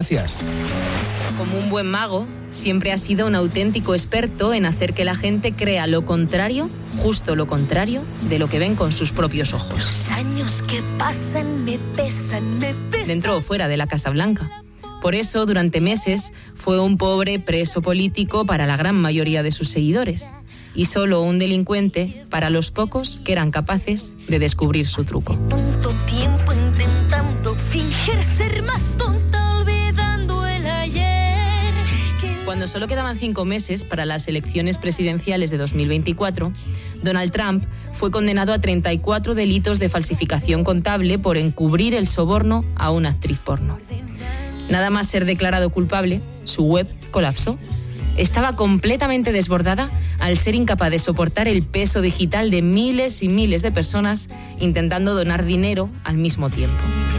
noticias. Como un buen mago, siempre ha sido un auténtico experto en hacer que la gente crea lo contrario, justo lo contrario, de lo que ven con sus propios ojos. Los años que pasan me pesan, dentro o fuera de la Casa Blanca. Por eso, durante meses, fue un pobre preso político para la gran mayoría de sus seguidores y solo un delincuente para los pocos que eran capaces de descubrir su truco. Tanto tiempo intentando fingir ser más tonta, olvidando el ayer. Cuando solo quedaban 5 meses para las elecciones presidenciales de 2024, Donald Trump fue condenado a 34 delitos de falsificación contable por encubrir el soborno a una actriz porno. Nada más ser declarado culpable, su web colapsó. Estaba completamente desbordada al ser incapaz de soportar el peso digital de miles y miles de personas intentando donar dinero al mismo tiempo.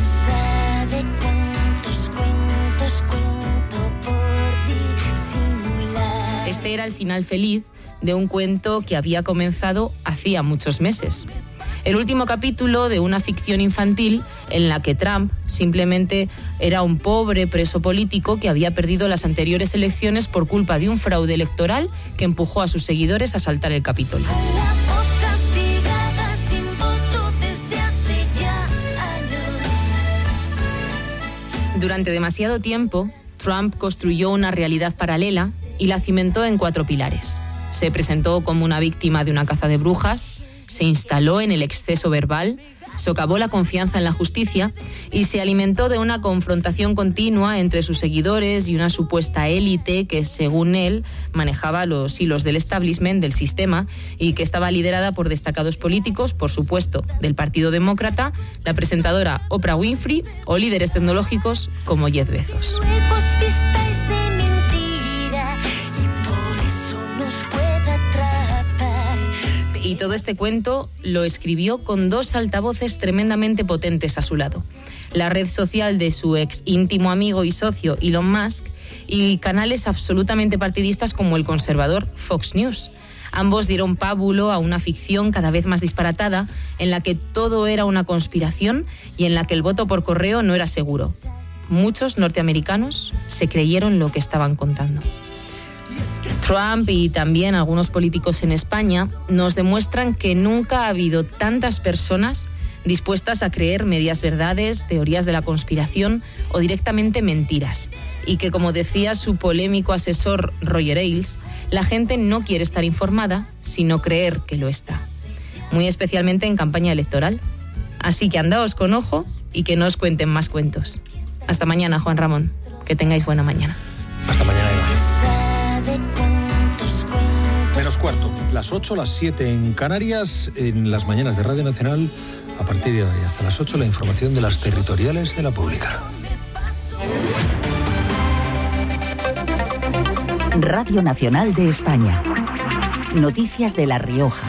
Este era el final feliz de un cuento que había comenzado hacía muchos meses. El último capítulo de una ficción infantil en la que Trump simplemente era un pobre preso político que había perdido las anteriores elecciones por culpa de un fraude electoral que empujó a sus seguidores a asaltar el Capitolio. Durante demasiado tiempo, Trump construyó una realidad paralela y la cimentó en 4 pilares. Se presentó como una víctima de una caza de brujas, se instaló en el exceso verbal, socavó la confianza en la justicia y se alimentó de una confrontación continua entre sus seguidores y una supuesta élite que, según él, manejaba los hilos del establishment del sistema y que estaba liderada por destacados políticos, por supuesto, del Partido Demócrata, la presentadora Oprah Winfrey o líderes tecnológicos como Jeff Bezos. Y todo este cuento lo escribió con 2 altavoces tremendamente potentes a su lado. La red social de su ex íntimo amigo y socio Elon Musk y canales absolutamente partidistas como el conservador Fox News. Ambos dieron pábulo a una ficción cada vez más disparatada en la que todo era una conspiración y en la que el voto por correo no era seguro. Muchos norteamericanos se creyeron lo que estaban contando. Trump y también algunos políticos en España nos demuestran que nunca ha habido tantas personas dispuestas a creer medias verdades, teorías de la conspiración o directamente mentiras. Y que, como decía su polémico asesor Roger Ailes, la gente no quiere estar informada, sino creer que lo está. Muy especialmente en campaña electoral. Así que andaos con ojo y que no os cuenten más cuentos. Hasta mañana, Juan Ramón. Que tengáis buena mañana. Hasta mañana, Eva. Menos cuarto, las 8, las 7 en Canarias, en las mañanas de Radio Nacional. A partir de hoy hasta las 8, la información de las territoriales de la pública. Radio Nacional de España. Noticias de La Rioja.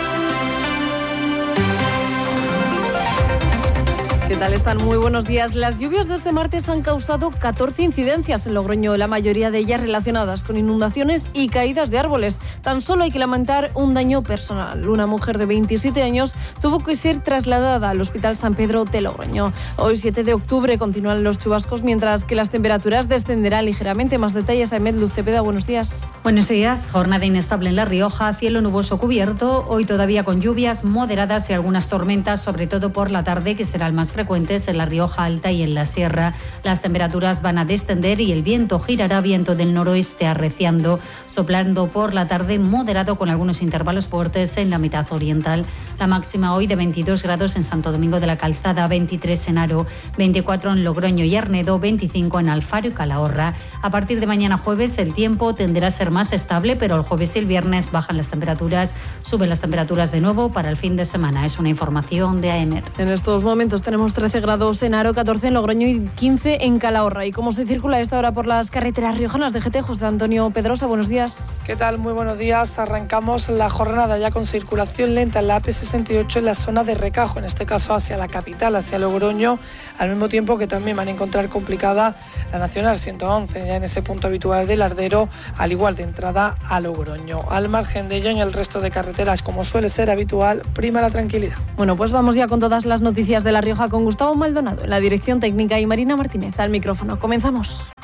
¿Qué tal están? Muy buenos días. Las lluvias de este martes han causado 14 incidencias en Logroño, la mayoría de ellas relacionadas con inundaciones y caídas de árboles. Tan solo hay que lamentar un daño personal. Una mujer de 27 años tuvo que ser trasladada al Hospital San Pedro de Logroño. Hoy, 7 de octubre, continúan los chubascos, mientras que las temperaturas descenderán ligeramente. Más detalles, Ahmed Luz Cepeda, buenos días. Buenos días. Jornada inestable en La Rioja, cielo nuboso cubierto, hoy todavía con lluvias moderadas y algunas tormentas, sobre todo por la tarde, que serán más frecuentes en La Rioja Alta y en la Sierra. Las temperaturas van a descender y el viento girará, viento del noroeste arreciando, soplando por la tarde moderado con algunos intervalos fuertes en la mitad oriental. La máxima hoy de 22 grados en Santo Domingo de la Calzada, 23 en Haro, 24 en Logroño y Arnedo, 25 en Alfaro y Calahorra. A partir de mañana jueves el tiempo tenderá a ser más estable, pero el jueves y el viernes bajan las temperaturas, suben las temperaturas de nuevo para el fin de semana. Es una información de AEMET. En estos momentos tenemos 13 grados en Haro, 14 en Logroño y 15 en Calahorra. ¿Y cómo se circula a esta hora por las carreteras riojanas de GT? José Antonio Pedrosa, buenos días. ¿Qué tal? Muy buenos días. Arrancamos la jornada ya con circulación lenta en la AP68 en la zona de Recajo, en este caso hacia la capital, hacia Logroño, al mismo tiempo que también van a encontrar complicada la Nacional 111, ya en ese punto habitual del Ardero, al igual de entrada a Logroño. Al margen de ello, en el resto de carreteras, como suele ser habitual, prima la tranquilidad. Bueno, pues vamos ya con todas las noticias de La Rioja con Gustavo Maldonado en la dirección técnica y Marina Martínez al micrófono. Comenzamos.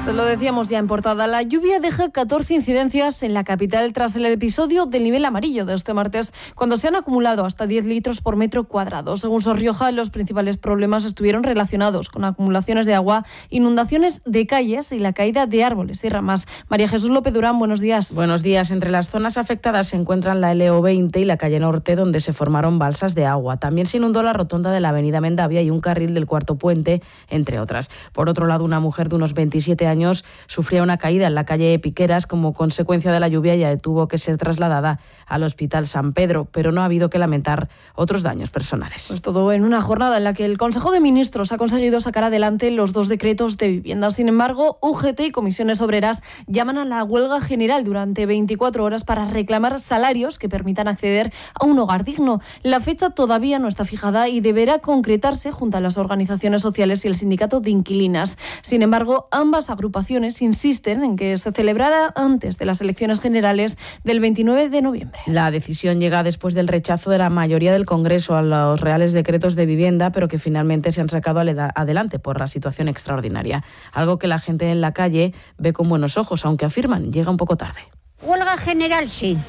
Se lo decíamos ya en portada, la lluvia deja 14 incidencias en la capital tras el episodio del nivel amarillo de este martes, cuando se han acumulado hasta 10 litros por metro cuadrado. Según Sor Rioja, los principales problemas estuvieron relacionados con acumulaciones de agua, inundaciones de calles y la caída de árboles y ramas. María Jesús López Durán, buenos días. Buenos días. Entre las zonas afectadas se encuentran la LO 20 y la calle Norte, donde se formaron balsas de agua. También se inundó la rotonda de la avenida Mendavia y un carril del Cuarto Puente, entre otras. Por otro lado, una mujer de unos 27 años sufría una caída en la calle Piqueras como consecuencia de la lluvia y tuvo que ser trasladada al Hospital San Pedro, pero no ha habido que lamentar otros daños personales. Pues todo en una jornada en la que el Consejo de Ministros ha conseguido sacar adelante los 2 decretos de vivienda. Sin embargo, UGT y comisiones obreras llaman a la huelga general durante 24 horas para reclamar salarios que permitan acceder a un hogar digno. La fecha todavía no está fijada y deberá concretarse junto a las organizaciones sociales y el sindicato de inquilinas. Sin embargo, ambas agrupaciones insisten en que se celebrará antes de las elecciones generales del 29 de noviembre. La decisión llega después del rechazo de la mayoría del Congreso a los reales decretos de vivienda, pero que finalmente se han sacado adelante por la situación extraordinaria. Algo que la gente en la calle ve con buenos ojos, aunque afirman llega un poco tarde. Huelga general sí,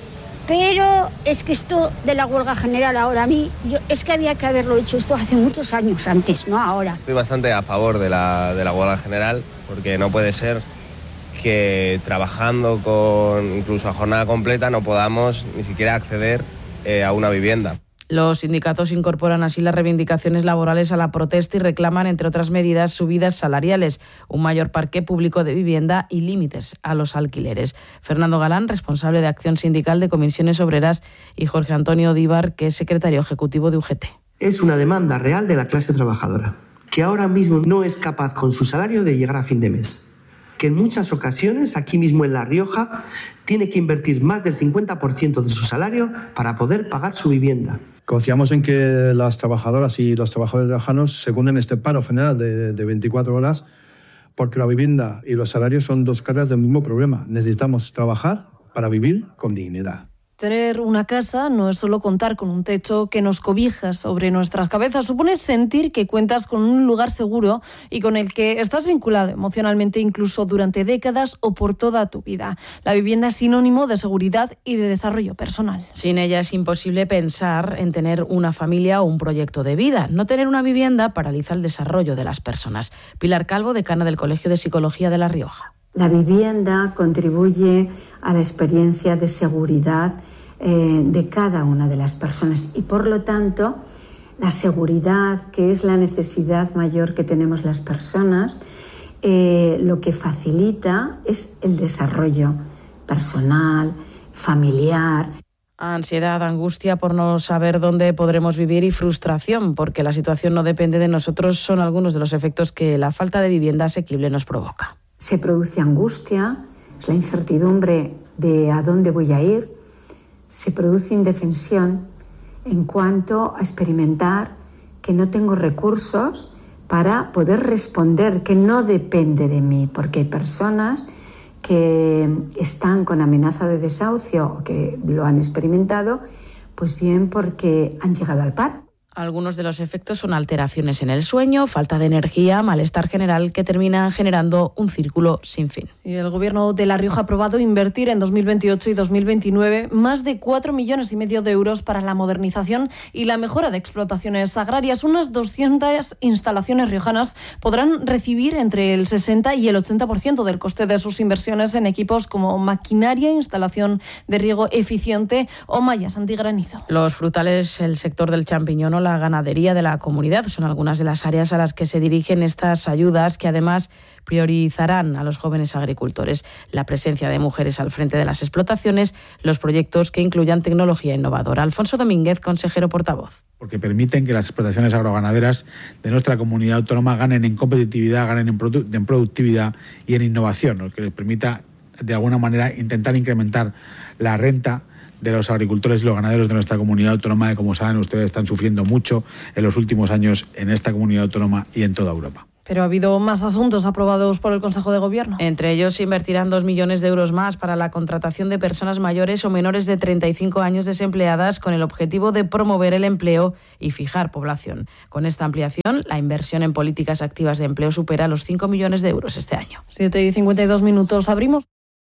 pero es que esto de la huelga general ahora es que había que haberlo hecho esto hace muchos años antes, no ahora. Estoy bastante a favor de la huelga general, porque no puede ser que trabajando incluso a jornada completa no podamos ni siquiera acceder a una vivienda. Los sindicatos incorporan así las reivindicaciones laborales a la protesta y reclaman, entre otras medidas, subidas salariales, un mayor parque público de vivienda y límites a los alquileres. Fernando Galán, responsable de Acción Sindical de Comisiones Obreras, y Jorge Antonio Díbar, que es secretario ejecutivo de UGT. Es una demanda real de la clase trabajadora, que ahora mismo no es capaz con su salario de llegar a fin de mes, que en muchas ocasiones, aquí mismo en La Rioja, tiene que invertir más del 50% de su salario para poder pagar su vivienda. Confiamos en que las trabajadoras y los trabajadores riojanos secunden este paro general de 24 horas, porque la vivienda y los salarios son 2 caras del mismo problema. Necesitamos trabajar para vivir con dignidad. Tener una casa no es solo contar con un techo que nos cobija sobre nuestras cabezas, supone sentir que cuentas con un lugar seguro y con el que estás vinculado emocionalmente incluso durante décadas o por toda tu vida. La vivienda es sinónimo de seguridad y de desarrollo personal. Sin ella es imposible pensar en tener una familia o un proyecto de vida. No tener una vivienda paraliza el desarrollo de las personas. Pilar Calvo, decana del Colegio de Psicología de La Rioja. La vivienda contribuye a la experiencia de seguridad de cada una de las personas y, por lo tanto, la seguridad, que es la necesidad mayor que tenemos las personas, lo que facilita es el desarrollo personal, familiar. Ansiedad, angustia por no saber dónde podremos vivir y frustración porque la situación no depende de nosotros son algunos de los efectos que la falta de vivienda asequible nos provoca. Se produce angustia, es la incertidumbre de a dónde voy a ir. Se produce indefensión en cuanto a experimentar que no tengo recursos para poder responder, que no depende de mí, porque hay personas que están con amenaza de desahucio o que lo han experimentado, pues bien porque han llegado al paro. Algunos de los efectos son alteraciones en el sueño, falta de energía, malestar general que termina generando un círculo sin fin. Y el Gobierno de La Rioja ha aprobado invertir en 2028 y 2029 más de 4,5 millones de euros para la modernización y la mejora de explotaciones agrarias. Unas 200 instalaciones riojanas podrán recibir entre el 60 y el 80% del coste de sus inversiones en equipos como maquinaria, instalación de riego eficiente o mallas antigranizo. Los frutales, el sector del champiñón o la ganadería de la comunidad son algunas de las áreas a las que se dirigen estas ayudas que además priorizarán a los jóvenes agricultores. La presencia de mujeres al frente de las explotaciones, los proyectos que incluyan tecnología innovadora. Alfonso Domínguez, consejero portavoz. Porque permiten que las explotaciones agroganaderas de nuestra comunidad autónoma ganen en competitividad, ganen en productividad y en innovación, lo que les permita de alguna manera intentar incrementar la renta de los agricultores y los ganaderos de nuestra comunidad autónoma, que como saben ustedes están sufriendo mucho en los últimos años en esta comunidad autónoma y en toda Europa. Pero ha habido más asuntos aprobados por el Consejo de Gobierno. Entre ellos se invertirán 2 millones de euros más para la contratación de personas mayores o menores de 35 años desempleadas con el objetivo de promover el empleo y fijar población. Con esta ampliación, la inversión en políticas activas de empleo supera los 5 millones de euros este año. 7:52, abrimos.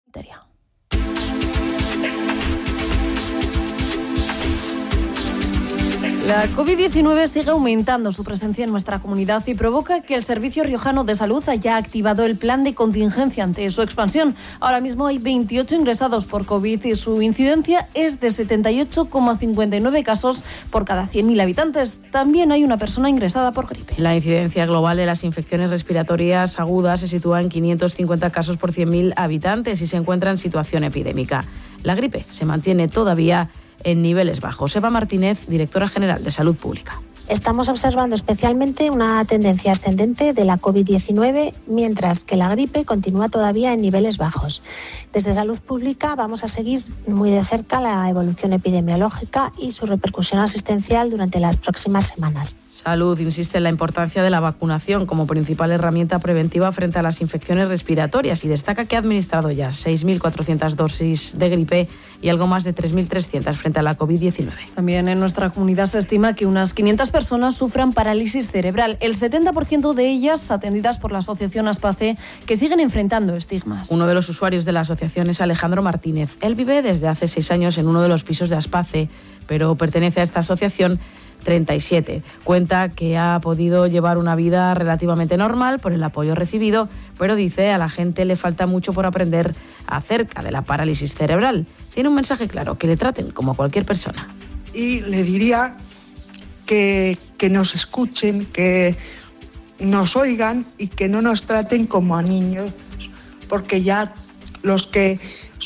La COVID-19 sigue aumentando su presencia en nuestra comunidad y provoca que el Servicio Riojano de Salud haya activado el plan de contingencia ante su expansión. Ahora mismo hay 28 ingresados por COVID y su incidencia es de 78,59 casos por cada 100.000 habitantes. También hay una persona ingresada por gripe. La incidencia global de las infecciones respiratorias agudas se sitúa en 550 casos por 100.000 habitantes y se encuentra en situación epidémica. La gripe se mantiene todavía en niveles bajos. Eva Martínez, directora general de Salud Pública. Estamos observando especialmente una tendencia ascendente de la COVID-19, mientras que la gripe continúa todavía en niveles bajos. Desde Salud Pública vamos a seguir muy de cerca la evolución epidemiológica y su repercusión asistencial durante las próximas semanas. Salud insiste en la importancia de la vacunación como principal herramienta preventiva frente a las infecciones respiratorias y destaca que ha administrado ya 6.400 dosis de gripe y algo más de 3.300 frente a la COVID-19. También en nuestra comunidad se estima que unas 500 personas sufran parálisis cerebral, el 70% de ellas atendidas por la asociación Aspace, que siguen enfrentando estigmas. Uno de los usuarios de la asociación es Alejandro Martínez. Él vive desde hace 6 años en uno de los pisos de Aspace, pero pertenece a esta asociación 37. Cuenta que ha podido llevar una vida relativamente normal por el apoyo recibido, pero dice a la gente le falta mucho por aprender acerca de la parálisis cerebral. Tiene un mensaje claro, que le traten como a cualquier persona. Y le diría que nos escuchen, que nos oigan y que no nos traten como a niños, porque ya los que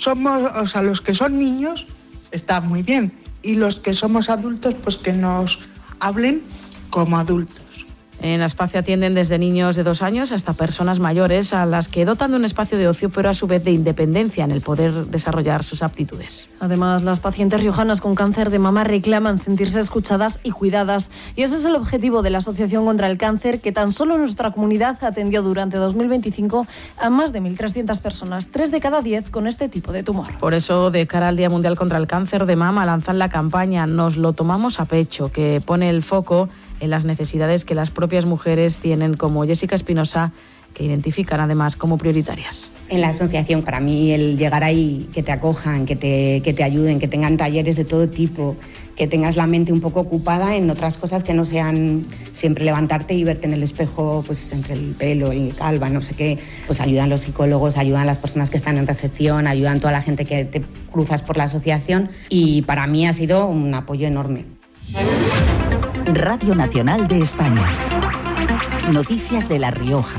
son niños están muy bien y los que somos adultos pues que nos hablen como adultos. En Aspace atienden desde niños de 2 años hasta personas mayores a las que dotan de un espacio de ocio, pero a su vez de independencia en el poder desarrollar sus aptitudes. Además, las pacientes riojanas con cáncer de mama reclaman sentirse escuchadas y cuidadas. Y ese es el objetivo de la Asociación contra el Cáncer, que tan solo en nuestra comunidad atendió durante 2025 a más de 1.300 personas, 3 de cada 10 con este tipo de tumor. Por eso, de cara al Día Mundial contra el Cáncer de Mama, lanzan la campaña Nos lo tomamos a pecho, que pone el foco en las necesidades que las propias mujeres tienen, como Jessica Espinosa, que identifican además como prioritarias. En la asociación, para mí, el llegar ahí, que te acojan, que te ayuden, que tengan talleres de todo tipo, que tengas la mente un poco ocupada en otras cosas que no sean siempre levantarte y verte en el espejo, pues entre el pelo y calva, no sé qué, pues ayudan los psicólogos, ayudan las personas que están en recepción, ayudan toda la gente que te cruzas por la asociación, y para mí ha sido un apoyo enorme. Radio Nacional de España. Noticias de La Rioja.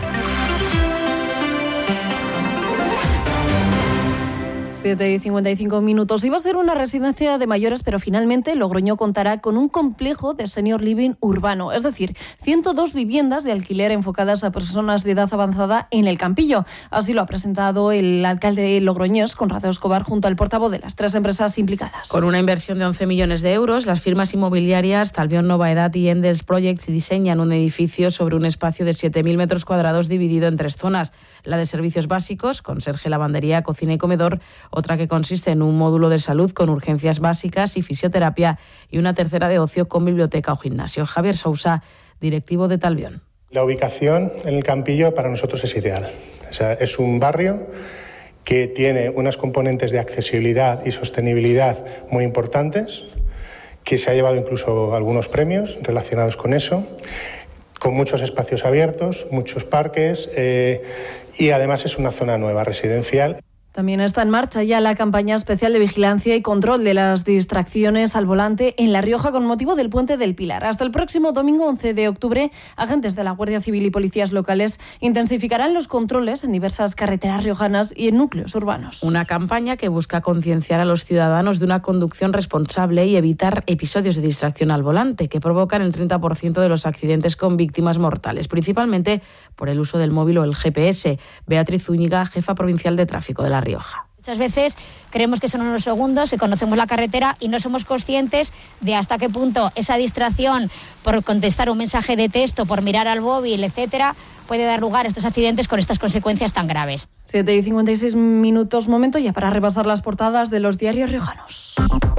7:55. Iba a ser una residencia de mayores, pero finalmente Logroño contará con un complejo de senior living urbano, es decir, 102 viviendas de alquiler enfocadas a personas de edad avanzada en el Campillo. Así lo ha presentado el alcalde logroñés, Conrado Escobar, junto al portavoz de las 3 empresas implicadas. Con una inversión de 11 millones de euros, las firmas inmobiliarias Talbión Novaedad y Endels Projects diseñan un edificio sobre un espacio de 7.000 metros cuadrados dividido en 3 zonas. La de servicios básicos, conserje, lavandería, cocina y comedor, otra que consiste en un módulo de salud con urgencias básicas y fisioterapia, y una tercera de ocio con biblioteca o gimnasio. Javier Sousa, directivo de Talbión. La ubicación en el Campillo para nosotros es ideal. O sea, es un barrio que tiene unas componentes de accesibilidad y sostenibilidad muy importantes, que se ha llevado incluso algunos premios relacionados con eso, con muchos espacios abiertos, muchos parques, y además es una zona nueva, residencial. También está en marcha ya la campaña especial de vigilancia y control de las distracciones al volante en La Rioja con motivo del Puente del Pilar. Hasta el próximo domingo 11 de octubre, agentes de la Guardia Civil y policías locales intensificarán los controles en diversas carreteras riojanas y en núcleos urbanos. Una campaña que busca concienciar a los ciudadanos de una conducción responsable y evitar episodios de distracción al volante que provocan el 30% de los accidentes con víctimas mortales, principalmente por el uso del móvil o el GPS. Beatriz Zúñiga, jefa provincial de tráfico de La Rioja. Muchas veces creemos que son unos segundos, que conocemos la carretera y no somos conscientes de hasta qué punto esa distracción por contestar un mensaje de texto, por mirar al móvil, etcétera, puede dar lugar a estos accidentes con estas consecuencias tan graves. 7:56 minutos, momento ya para repasar las portadas de los diarios riojanos.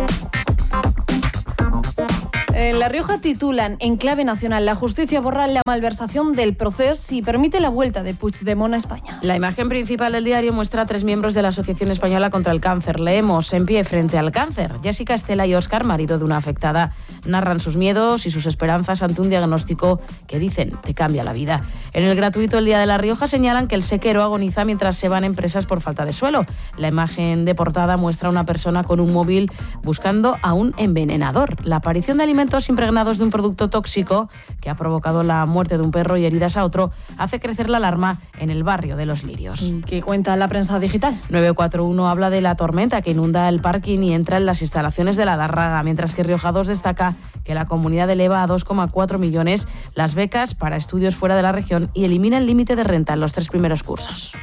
En La Rioja titulan, en clave nacional, la justicia borra la malversación del proceso y permite la vuelta de Puigdemont a España. La imagen principal del diario muestra a 3 miembros de la Asociación Española contra el Cáncer. Leemos, en pie frente al cáncer. Jessica, Estela y Óscar, marido de una afectada, narran sus miedos y sus esperanzas ante un diagnóstico que dicen te cambia la vida. En el gratuito El Día de La Rioja señalan que el sequero agoniza mientras se van empresas por falta de suelo. La imagen de portada muestra a una persona con un móvil buscando a un envenenador. La aparición de alimentos impregnados de un producto tóxico que ha provocado la muerte de un perro y heridas a otro hace crecer la alarma en el barrio de Los Lirios. ¿Y qué cuenta la prensa digital? 941 habla de la tormenta que inunda el parking y entra en las instalaciones de la Dárraga, mientras que Rioja 2 destaca que la comunidad eleva a 2,4 millones las becas para estudios fuera de la región y elimina el límite de renta en los 3 primeros cursos.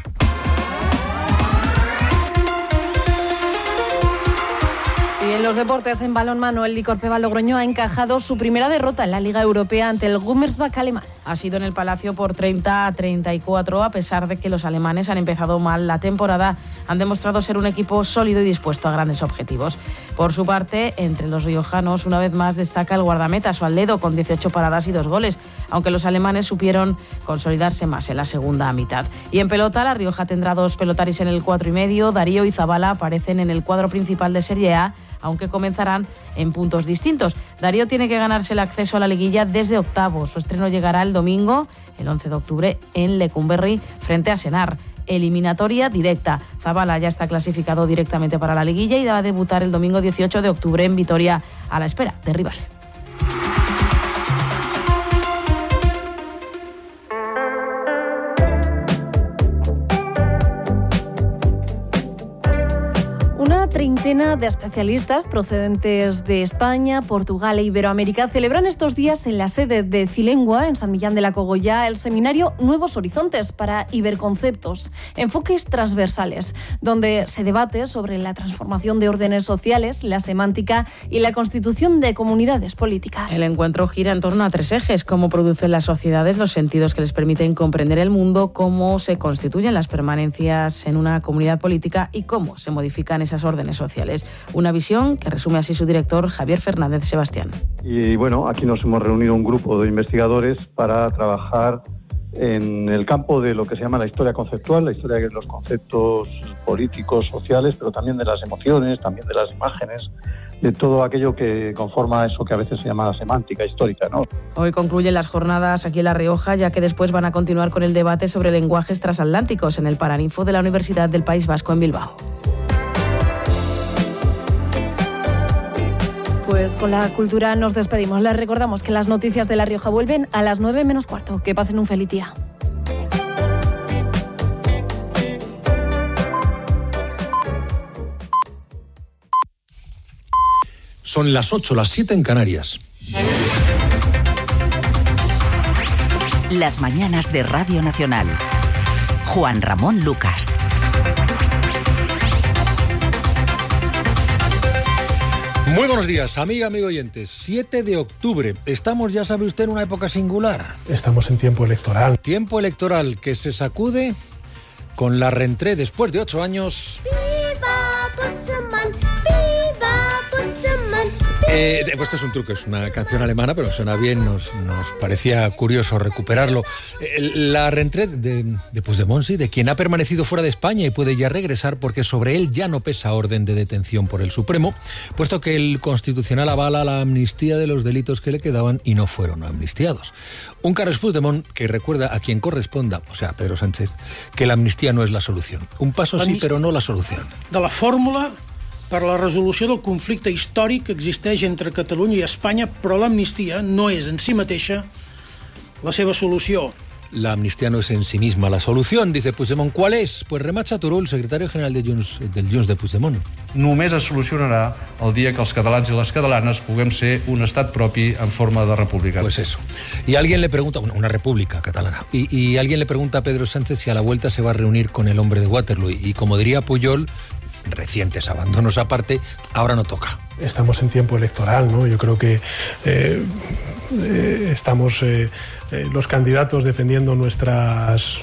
Y en los deportes, en balonmano, el Licorpeba Logroño ha encajado su primera derrota en la Liga Europea ante el Gummersbach alemán. Ha sido en el Palacio por 30-34, a pesar de que los alemanes han empezado mal la temporada, han demostrado ser un equipo sólido y dispuesto a grandes objetivos. Por su parte, entre los riojanos, una vez más destaca el guardameta Sualdedo, con 18 paradas y 2 goles, aunque los alemanes supieron consolidarse más en la segunda mitad. Y en pelota, La Rioja tendrá 2 pelotaris en el 4,5, Darío y Zabala aparecen en el cuadro principal de Serie A, aunque comenzarán en puntos distintos. Darío tiene que ganarse el acceso a la liguilla desde octavos. Su estreno llegará el domingo, el 11 de octubre, en Lecumberri, frente a Senar. Eliminatoria directa. Zabala ya está clasificado directamente para la liguilla y va a debutar el domingo 18 de octubre en Vitoria, a la espera de rival. Una treintena de especialistas procedentes de España, Portugal e Iberoamérica celebran estos días en la sede de Cilengua, en San Millán de la Cogollá, el seminario Nuevos Horizontes para Iberconceptos, enfoques transversales, donde se debate sobre la transformación de órdenes sociales, la semántica y la constitución de comunidades políticas. El encuentro gira en torno a 3 ejes: cómo producen las sociedades, los sentidos que les permiten comprender el mundo, cómo se constituyen las permanencias en una comunidad política y cómo se modifican esas órdenes sociales. Una visión que resume así su director, Javier Fernández Sebastián. Y bueno, aquí nos hemos reunido un grupo de investigadores para trabajar en el campo de lo que se llama la historia conceptual, la historia de los conceptos políticos, sociales, pero también de las emociones, también de las imágenes, de todo aquello que conforma eso que a veces se llama semántica histórica, ¿no? Hoy concluyen las jornadas aquí en La Rioja, ya que después van a continuar con el debate sobre lenguajes transatlánticos en el Paraninfo de la Universidad del País Vasco en Bilbao. Pues con la cultura nos despedimos. Les recordamos que las noticias de La Rioja vuelven a las 9 menos cuarto. Que pasen un feliz día. Son las 8, las 7 en Canarias. Las mañanas de Radio Nacional. Juan Ramón Lucas. Muy buenos días, amigo oyentes. 7 de octubre. Estamos, ya sabe usted, en una época singular. Estamos en tiempo electoral. Tiempo electoral que se sacude con la rentrée después de 8 años. Esto es un truco, es una canción alemana, pero suena bien, nos parecía curioso recuperarlo. La rentrée de Puigdemont, sí, de quien ha permanecido fuera de España y puede ya regresar porque sobre él ya no pesa orden de detención por el Supremo, puesto que el Constitucional avala la amnistía de los delitos que le quedaban y no fueron amnistiados. Un Carles Puigdemont que recuerda a quien corresponda, o sea, a Pedro Sánchez, que la amnistía no es la solución. Un paso sí, pero no la solución. De la fórmula per la resolució del conflicte històric que existeix entre Catalunya i Espanya, però l'amnistia no és en si mateixa la seva solució. La amnistía no es en sí misma la solución, dice Puigdemont. ¿Cuál es? Pues Rematxa Turull, secretario general del Junts de Puigdemont. Només es solucionarà el dia que els catalans i les catalanes puguem ser un estat propi en forma de república. Pues eso. Y alguien le pregunta, una república catalana, y alguien le pregunta a Pedro Sánchez si a la vuelta se va a reunir con el hombre de Waterloo. Y como diría Pujol, recientes abandonos aparte, ahora no toca. Estamos en tiempo electoral, ¿no? Yo creo que estamos los candidatos defendiendo nuestras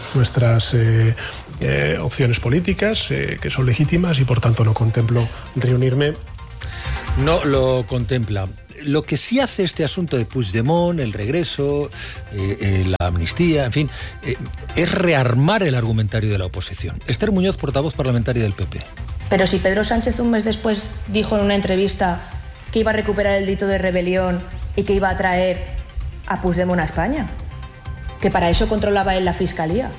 opciones políticas, que son legítimas, y por tanto no contemplo reunirme. No lo contempla. Lo que sí hace este asunto de Puigdemont, el regreso, la amnistía, en fin, es rearmar el argumentario de la oposición. Esther Muñoz, portavoz parlamentaria del PP. Pero si Pedro Sánchez un mes después dijo en una entrevista que iba a recuperar el delito de rebelión y que iba a traer a Puigdemont a España, que para eso controlaba él la Fiscalía,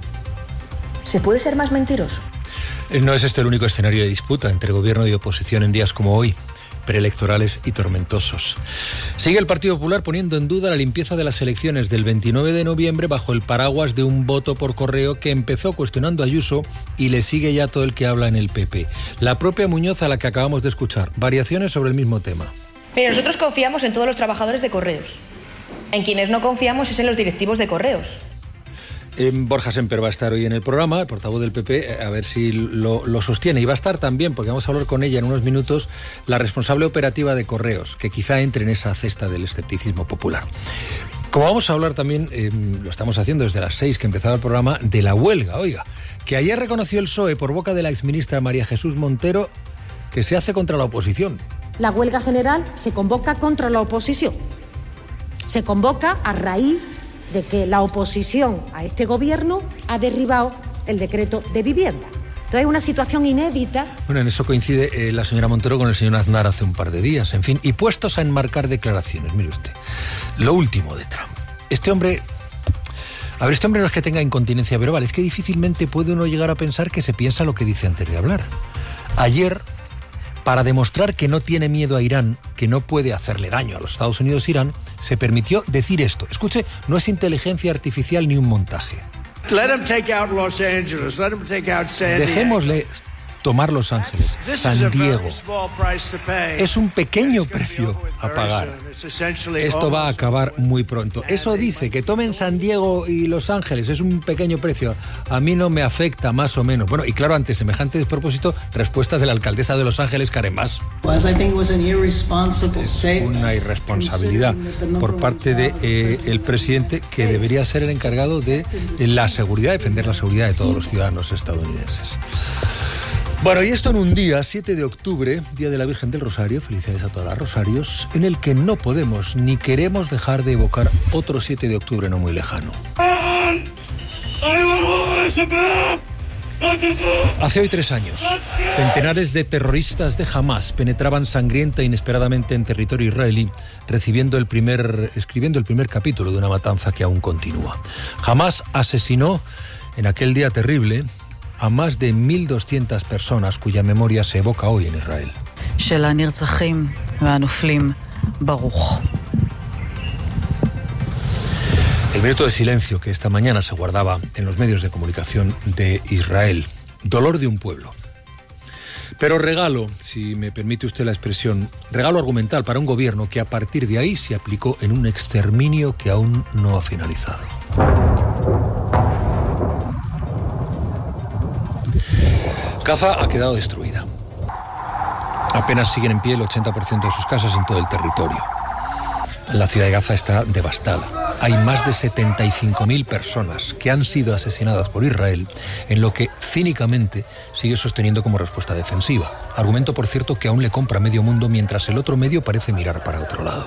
¿se puede ser más mentiroso? No es este el único escenario de disputa entre gobierno y oposición en días como hoy, preelectorales y tormentosos. Sigue el Partido Popular poniendo en duda la limpieza de las elecciones del 29 de noviembre bajo el paraguas de un voto por correo que empezó cuestionando a Ayuso y le sigue ya todo el que habla en el PP. La propia Muñoz, a la que acabamos de escuchar. Variaciones sobre el mismo tema. Pero nosotros confiamos en todos los trabajadores de correos. En quienes no confiamos es en los directivos de correos. Borja Semper va a estar hoy en el programa, portavoz del PP, a ver si lo sostiene. Y va a estar también, porque vamos a hablar con ella en unos minutos, la responsable operativa de Correos, que quizá entre en esa cesta del escepticismo popular. Como vamos a hablar también, lo estamos haciendo desde las 6 que empezaba el programa, de la huelga, oiga, que ayer reconoció el PSOE por boca de la exministra María Jesús Montero que se hace contra la oposición. La huelga general se convoca contra la oposición. Se convoca a raíz de que la oposición a este gobierno ha derribado el decreto de vivienda. Entonces es una situación inédita. Bueno, en eso coincide la señora Montero con el señor Aznar hace un par de días. En fin, y puestos a enmarcar declaraciones, mire usted, lo último de Trump. Este hombre no es que tenga incontinencia verbal, es que difícilmente puede uno llegar a pensar que se piensa lo que dice antes de hablar. Ayer, para demostrar que no tiene miedo a Irán, que no puede hacerle daño a los Estados Unidos e Irán, se permitió decir esto. Escuche, no es inteligencia artificial ni un montaje. Dejémosle tomar Los Ángeles, San Diego. Es un pequeño precio a pagar. Esto va a acabar muy pronto. Eso dice, que tomen San Diego y Los Ángeles, es un pequeño precio. A mí no me afecta, más o menos. Bueno, y claro, ante semejante despropósito, respuestas de la alcaldesa de Los Ángeles, Karen Bass. Es una irresponsabilidad por parte del presidente, que debería ser el encargado de la seguridad, defender la seguridad de todos los ciudadanos estadounidenses. Bueno, y esto en un día, 7 de octubre, Día de la Virgen del Rosario, felicidades a todas las rosarios, en el que no podemos ni queremos dejar de evocar otro 7 de octubre no muy lejano. Hace hoy 3 años, centenares de terroristas de Hamás penetraban sangrienta e inesperadamente en territorio israelí, escribiendo el primer capítulo de una matanza que aún continúa. Hamás asesinó en aquel día terrible a más de 1.200 personas cuya memoria se evoca hoy en Israel. El minuto de silencio que esta mañana se guardaba en los medios de comunicación de Israel. Dolor de un pueblo. Pero regalo, si me permite usted la expresión, regalo argumental para un gobierno que a partir de ahí se aplicó en un exterminio que aún no ha finalizado. Gaza ha quedado destruida. Apenas siguen en pie el 80% de sus casas en todo el territorio. La ciudad de Gaza está devastada. Hay más de 75.000 personas que han sido asesinadas por Israel en lo que cínicamente sigue sosteniendo como respuesta defensiva. Argumento, por cierto, que aún le compra medio mundo mientras el otro medio parece mirar para otro lado.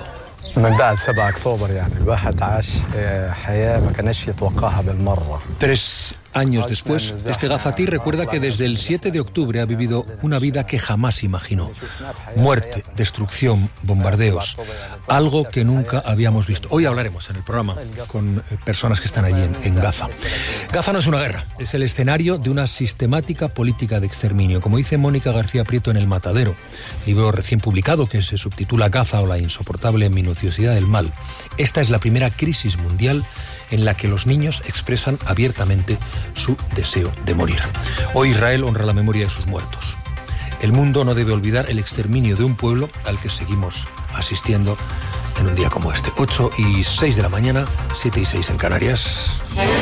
3 años después, este gazatí recuerda que desde el 7 de octubre ha vivido una vida que jamás imaginó. Muerte, destrucción, bombardeos, algo que nunca habíamos visto. Hoy hablaremos en el programa con personas que están allí en Gaza. Gaza no es una guerra, es el escenario de una sistemática política de exterminio. Como dice Mónica García Prieto en El Matadero, libro recién publicado que se subtitula Gaza o la insoportable minuciosidad del mal. Esta es la primera crisis mundial en la que los niños expresan abiertamente su deseo de morir. Hoy Israel honra la memoria de sus muertos. El mundo no debe olvidar el exterminio de un pueblo al que seguimos asistiendo en un día como este. 8:06 de la mañana, 7:06 en Canarias.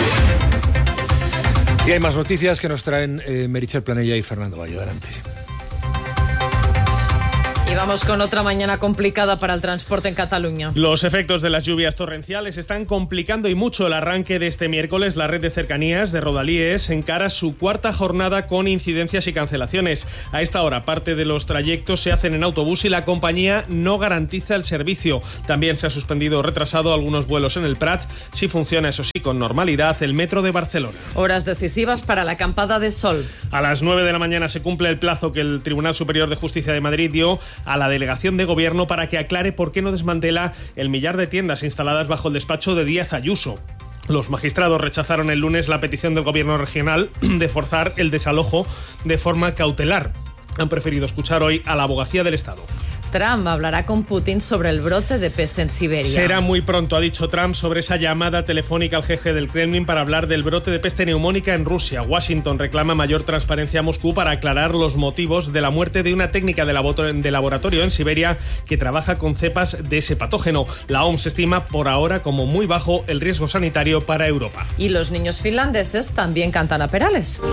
Y hay más noticias que nos traen Meritxell Planella y Fernando Valle. Adelante. Y vamos con otra mañana complicada para el transporte en Cataluña. Los efectos de las lluvias torrenciales están complicando y mucho el arranque de este miércoles. La red de cercanías de Rodalies encara su cuarta jornada con incidencias y cancelaciones. A esta hora, parte de los trayectos se hacen en autobús y la compañía no garantiza el servicio. También se ha suspendido o retrasado algunos vuelos en el Prat. Sí funciona, eso sí, con normalidad, el metro de Barcelona. Horas decisivas para la acampada de sol. A las 9 de la mañana se cumple el plazo que el Tribunal Superior de Justicia de Madrid dio a la delegación de gobierno para que aclare por qué no desmantela el millar de tiendas instaladas bajo el despacho de Díaz Ayuso. Los magistrados rechazaron el lunes la petición del gobierno regional de forzar el desalojo de forma cautelar. Han preferido escuchar hoy a la Abogacía del Estado. Trump hablará con Putin sobre el brote de peste en Siberia. Será muy pronto, ha dicho Trump, sobre esa llamada telefónica al jefe del Kremlin para hablar del brote de peste neumónica en Rusia. Washington reclama mayor transparencia a Moscú para aclarar los motivos de la muerte de una técnica de laboratorio en Siberia que trabaja con cepas de ese patógeno. La OMS estima por ahora como muy bajo el riesgo sanitario para Europa. Y los niños finlandeses también cantan a Perales.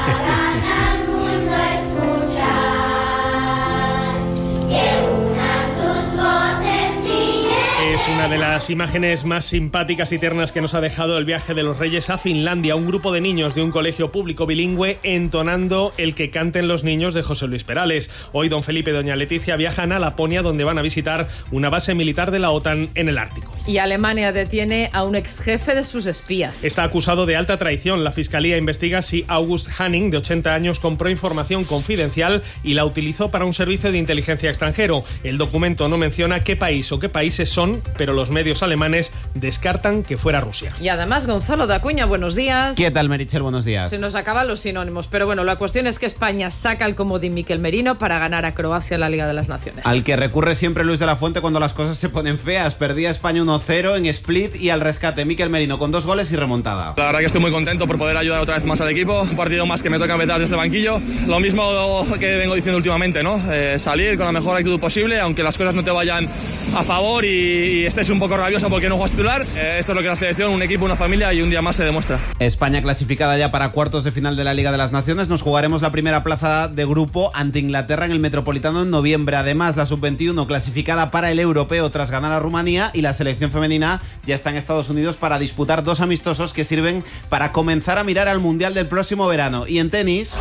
Es una de las imágenes más simpáticas y tiernas que nos ha dejado el viaje de los Reyes a Finlandia. Un grupo de niños de un colegio público bilingüe entonando el que canten los niños de José Luis Perales. Hoy don Felipe y doña Leticia viajan a Laponia, donde van a visitar una base militar de la OTAN en el Ártico. Y Alemania detiene a un ex jefe de sus espías. Está acusado de alta traición. La Fiscalía investiga si August Hanning, de 80 años, compró información confidencial y la utilizó para un servicio de inteligencia extranjero. El documento no menciona qué país o qué países son, pero los medios alemanes descartan que fuera Rusia. Y además, Gonzalo de Acuña, buenos días. ¿Qué tal, Meritxell? Buenos días. Se nos acaban los sinónimos, pero bueno, la cuestión es que España saca el comodín Miquel Merino para ganar a Croacia en la Liga de las Naciones. Al que recurre siempre Luis de la Fuente cuando las cosas se ponen feas. Perdía España 1-0 en Split y al rescate Miquel Merino con 2 goles y remontada. La verdad que estoy muy contento por poder ayudar otra vez más al equipo. Un partido más que me toca vetar desde el banquillo. Lo mismo que vengo diciendo últimamente, ¿no? Salir con la mejor actitud posible, aunque las cosas no te vayan a favor y estés un poco rabioso porque no juegas titular. Esto es lo que la selección, un equipo, una familia y un día más se demuestra. España clasificada ya para cuartos de final de la Liga de las Naciones. Nos jugaremos la primera plaza de grupo ante Inglaterra en el Metropolitano en noviembre. Además, la Sub-21 clasificada para el Europeo tras ganar a Rumanía y la selección femenina ya está en Estados Unidos para disputar 2 amistosos que sirven para comenzar a mirar al Mundial del próximo verano. Y en tenis...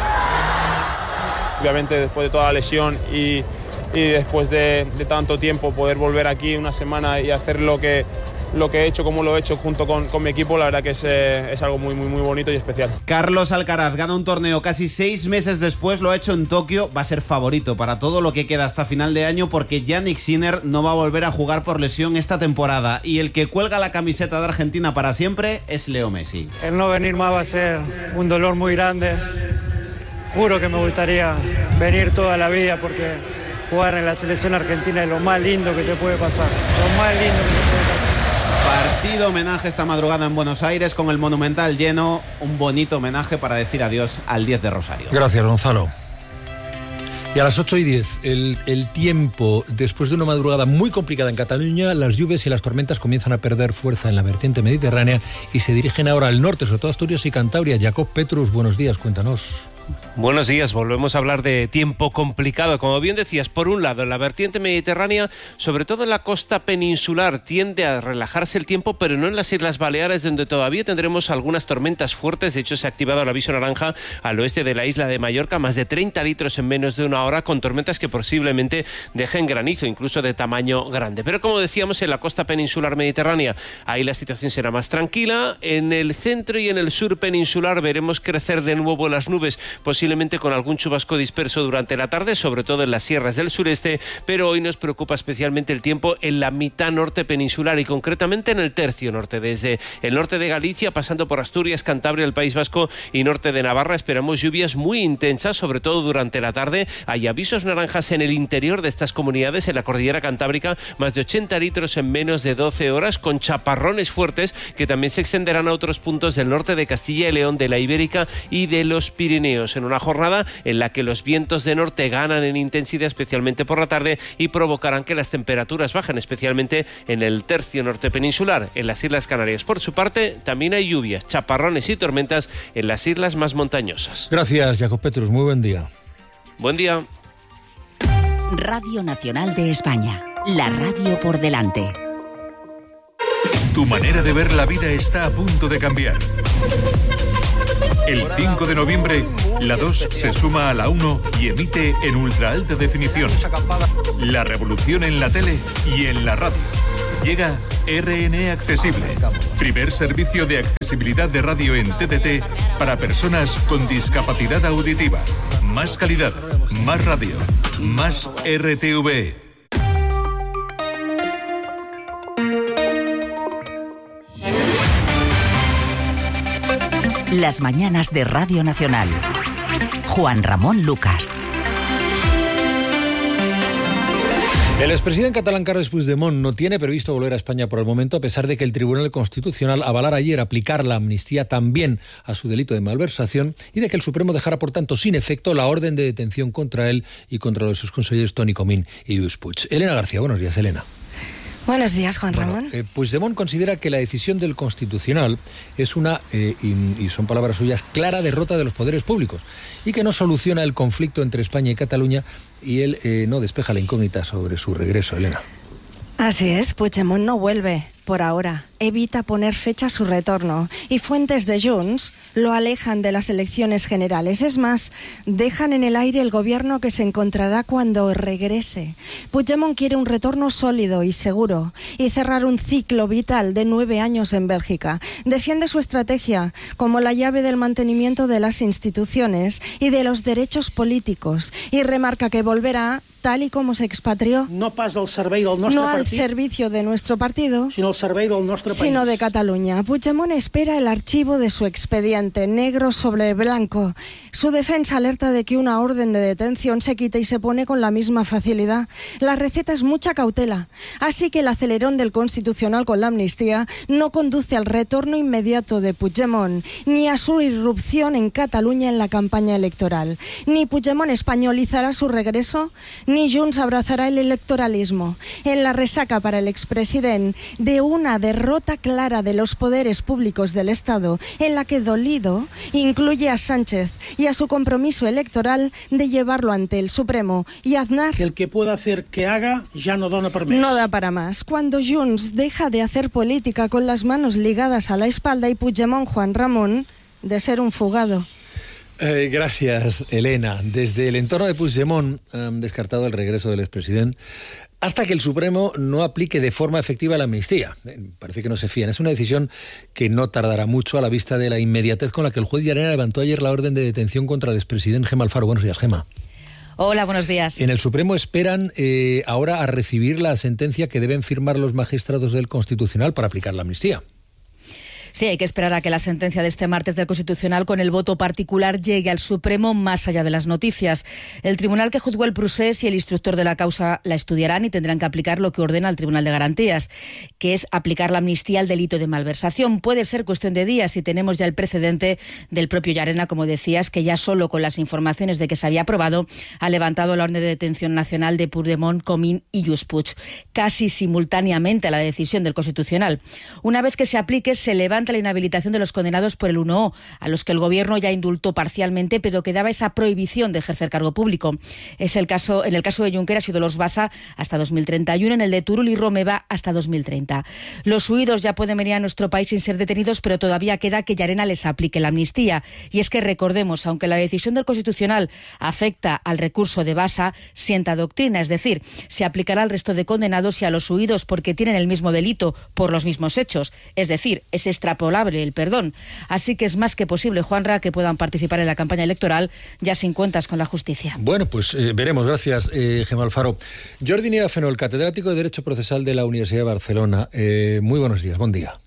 Obviamente después de toda la lesión y después de tanto tiempo poder volver aquí una semana y hacer lo que he hecho, como lo he hecho junto con mi equipo, la verdad que es algo muy bonito y especial. Carlos Alcaraz gana un torneo casi 6 meses después, lo ha hecho en Tokio, va a ser favorito para todo lo que queda hasta final de año porque Jannik Sinner no va a volver a jugar por lesión esta temporada y el que cuelga la camiseta de Argentina para siempre es Leo Messi. El no venir más va a ser un dolor muy grande. Juro que me gustaría venir toda la vida porque jugar en la selección argentina es lo más lindo que te puede pasar. Lo más lindo que te puede pasar. Partido homenaje esta madrugada en Buenos Aires con el Monumental lleno. Un bonito homenaje para decir adiós al 10 de Rosario. Gracias, Gonzalo. Y a las 8:10, el tiempo, después de una madrugada muy complicada en Cataluña, las lluvias y las tormentas comienzan a perder fuerza en la vertiente mediterránea y se dirigen ahora al norte, sobre todo Asturias y Cantabria. Jacob Petrus, buenos días, cuéntanos. Buenos días, volvemos a hablar de tiempo complicado. Como bien decías, por un lado, en la vertiente mediterránea, sobre todo en la costa peninsular, tiende a relajarse el tiempo, pero no en las Islas Baleares, donde todavía tendremos algunas tormentas fuertes. De hecho, se ha activado el aviso naranja al oeste de la isla de Mallorca, más de 30 litros en menos de una hora, con tormentas que posiblemente dejen granizo, incluso de tamaño grande. Pero como decíamos, en la costa peninsular mediterránea, ahí la situación será más tranquila. En el centro y en el sur peninsular veremos crecer de nuevo las nubes, posiblemente con algún chubasco disperso durante la tarde, sobre todo en las sierras del sureste, pero hoy nos preocupa especialmente el tiempo en la mitad norte peninsular y concretamente en el tercio norte, desde el norte de Galicia, pasando por Asturias, Cantabria, el País Vasco y norte de Navarra. Esperamos lluvias muy intensas, sobre todo durante la tarde. Hay avisos naranjas en el interior de estas comunidades, en la cordillera cantábrica, más de 80 litros en menos de 12 horas, con chaparrones fuertes que también se extenderán a otros puntos del norte de Castilla y León, de la Ibérica y de los Pirineos, en una jornada en la que los vientos de norte ganan en intensidad, especialmente por la tarde, y provocarán que las temperaturas bajen, especialmente en el tercio norte peninsular. En las Islas Canarias, por su parte, también hay lluvias, chaparrones y tormentas en las islas más montañosas. Gracias, Jacob Petrus. Muy buen día. Buen día. Radio Nacional de España. La radio por delante. Tu manera de ver la vida está a punto de cambiar. El 5 de noviembre, la 2 se suma a la 1 y emite en ultra alta definición. La revolución en la tele y en la radio. Llega RN Accesible, primer servicio de accesibilidad de radio en TDT para personas con discapacidad auditiva. Más calidad, más radio, más RTV. Las mañanas de Radio Nacional. Juan Ramón Lucas. El expresidente catalán Carles Puigdemont no tiene previsto volver a España por el momento, a pesar de que el Tribunal Constitucional avalara ayer aplicar la amnistía también a su delito de malversación y de que el Supremo dejara, por tanto, sin efecto la orden de detención contra él y contra los exconsejeros Toni Comín y Lluís Puig. Elena García, buenos días, Elena. Buenos días, Juan Ramón. Puigdemont considera que la decisión del Constitucional es una, y son palabras suyas, clara derrota de los poderes públicos y que no soluciona el conflicto entre España y Cataluña, y él no despeja la incógnita sobre su regreso, Elena. Así es, Puigdemont no vuelve por ahora. Evita poner fecha a su retorno y fuentes de Junts lo alejan de las elecciones generales. Es más, dejan en el aire el gobierno que se encontrará cuando regrese. Puigdemont quiere un retorno sólido y seguro y cerrar un ciclo vital de 9 años en Bélgica. Defiende su estrategia como la llave del mantenimiento de las instituciones y de los derechos políticos y remarca que volverá tal y como se expatrió. No pas al servei del nostre no partit, al servicio de nuestro partido, sino al servei del nostre país. Sino de Cataluña. Puigdemont espera el archivo de su expediente, negro sobre blanco. Su defensa alerta de que una orden de detención se quita y se pone con la misma facilidad. La receta es mucha cautela. Así que el acelerón del Constitucional con la amnistía no conduce al retorno inmediato de Puigdemont, ni a su irrupción en Cataluña en la campaña electoral. Ni Puigdemont españolizará su regreso, ni Junts abrazará el electoralismo. En la resaca para el expresidente de una derrota clara de los poderes públicos del Estado, en la que dolido incluye a Sánchez y a su compromiso electoral de llevarlo ante el Supremo, y Aznar, que el que pueda hacer que haga ya no dona per més. No da para más. Cuando Junts deja de hacer política con las manos ligadas a la espalda y Puigdemont, Juan Ramón, de ser un fugado. Gracias, Elena. Desde el entorno de Puigdemont han descartado el regreso del expresidente hasta que el Supremo no aplique de forma efectiva la amnistía. Parece que no se fían. Es una decisión que no tardará mucho a la vista de la inmediatez con la que el juez Llarena levantó ayer la orden de detención contra el expresidente Gemma Alfaro. Buenos días, Gemma. Hola, buenos días. En el Supremo esperan ahora a recibir la sentencia que deben firmar los magistrados del Constitucional para aplicar la amnistía. Sí, hay que esperar a que la sentencia de este martes del Constitucional con el voto particular llegue al Supremo más allá de las noticias. El tribunal que juzgó el procés y el instructor de la causa la estudiarán y tendrán que aplicar lo que ordena el Tribunal de Garantías, que es aplicar la amnistía al delito de malversación. Puede ser cuestión de días y tenemos ya el precedente del propio Llarena, como decías, que ya solo con las informaciones de que se había aprobado ha levantado la orden de detención nacional de Puigdemont, Comín y Lluís Puig, casi simultáneamente a la decisión del Constitucional. Una vez que se aplique, se levanta la inhabilitación de los condenados por el 1O, a los que el Gobierno ya indultó parcialmente, pero quedaba esa prohibición de ejercer cargo público. En el caso de Junqueras y Dolors Bassa hasta 2031, en el de Turull y Romeva hasta 2030. Los huidos ya pueden venir a nuestro país sin ser detenidos, pero todavía queda que Llarena les aplique la amnistía. Y es que recordemos, aunque la decisión del Constitucional afecta al recurso de Bassa, sienta doctrina, es decir, se aplicará al resto de condenados y a los huidos porque tienen el mismo delito por los mismos hechos, es decir, es extrapolable el perdón. Así que es más que posible, Juanra, que puedan participar en la campaña electoral ya sin cuentas con la justicia. Bueno, pues veremos. Gracias, Gemma Alfaro. Jordi Nieva Fenol, catedrático de Derecho Procesal de la Universidad de Barcelona. Muy buenos días, buen día.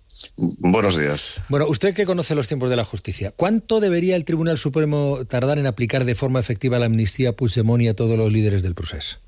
Buenos días. Bueno, usted que conoce los tiempos de la justicia, ¿cuánto debería el Tribunal Supremo tardar en aplicar de forma efectiva la amnistía a Puigdemont y a todos los líderes del procés?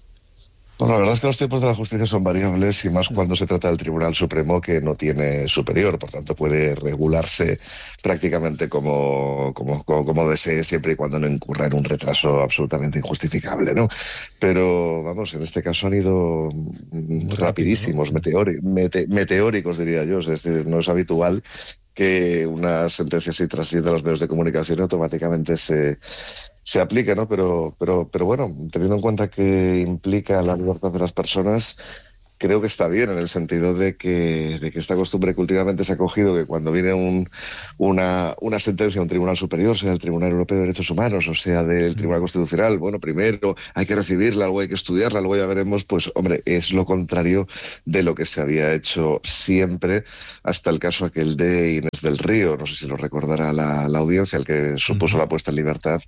Bueno, la verdad es que los tiempos de la justicia son variables y más cuando se trata del Tribunal Supremo, que no tiene superior, por tanto puede regularse prácticamente como desee, siempre y cuando no incurra en un retraso absolutamente injustificable, ¿no? Pero, vamos, en este caso han ido rapidísimos, meteóricos, diría yo. Es decir, no es habitual que una sentencia así trasciende a los medios de comunicación y automáticamente se aplique, ¿no? Pero bueno, teniendo en cuenta que implica la libertad de las personas, creo que está bien, en el sentido de que esta costumbre que últimamente se ha cogido, que cuando viene una sentencia a un tribunal superior, sea del Tribunal Europeo de Derechos Humanos o sea del Tribunal Constitucional, bueno, primero hay que recibirla, luego hay que estudiarla, luego ya veremos, pues hombre, es lo contrario de lo que se había hecho siempre, hasta el caso aquel de Inés del Río, no sé si lo recordará la audiencia, el que supuso la puesta en libertad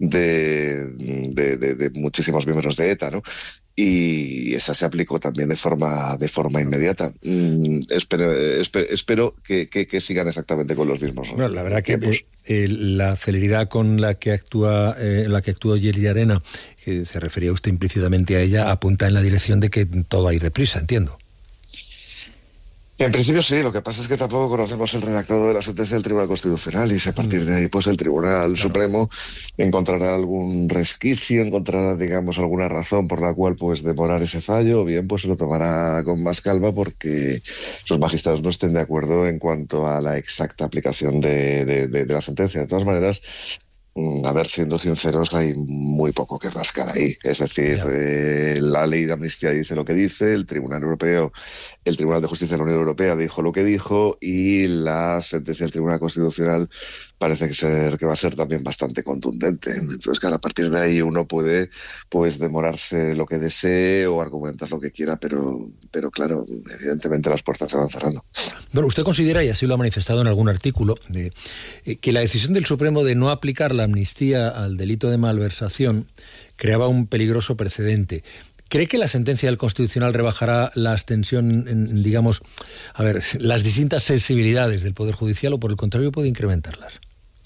de muchísimos miembros de ETA, ¿no? Y esa se aplicó también de forma inmediata. Espero que sigan exactamente con los mismos. Bueno, la verdad que la celeridad con la que actuó Llarena, que se refería usted implícitamente a ella, apunta en la dirección de que todo hay deprisa, entiendo. En principio sí, lo que pasa es que tampoco conocemos el redactado de la sentencia del Tribunal Constitucional y si a partir de ahí pues el Tribunal Supremo encontrará algún resquicio, encontrará, digamos, alguna razón por la cual pues demorar ese fallo, o bien pues se lo tomará con más calma porque los magistrados no estén de acuerdo en cuanto a la exacta aplicación de la sentencia. De todas maneras, a ver, siendo sinceros, hay muy poco que rascar ahí. Es decir, la ley de amnistía dice lo que dice, el Tribunal de Justicia de la Unión Europea dijo lo que dijo y la sentencia del Tribunal Constitucional parece que va a ser también bastante contundente. Entonces, claro, a partir de ahí uno puede pues demorarse lo que desee o argumentar lo que quiera, pero claro, evidentemente las puertas se van cerrando. Bueno, usted considera, y así lo ha manifestado en algún artículo, que la decisión del Supremo de no aplicar la amnistía al delito de malversación creaba un peligroso precedente. ¿Cree que la sentencia del Constitucional rebajará la tensión en, digamos, las distintas sensibilidades del Poder Judicial o por el contrario puede incrementarlas?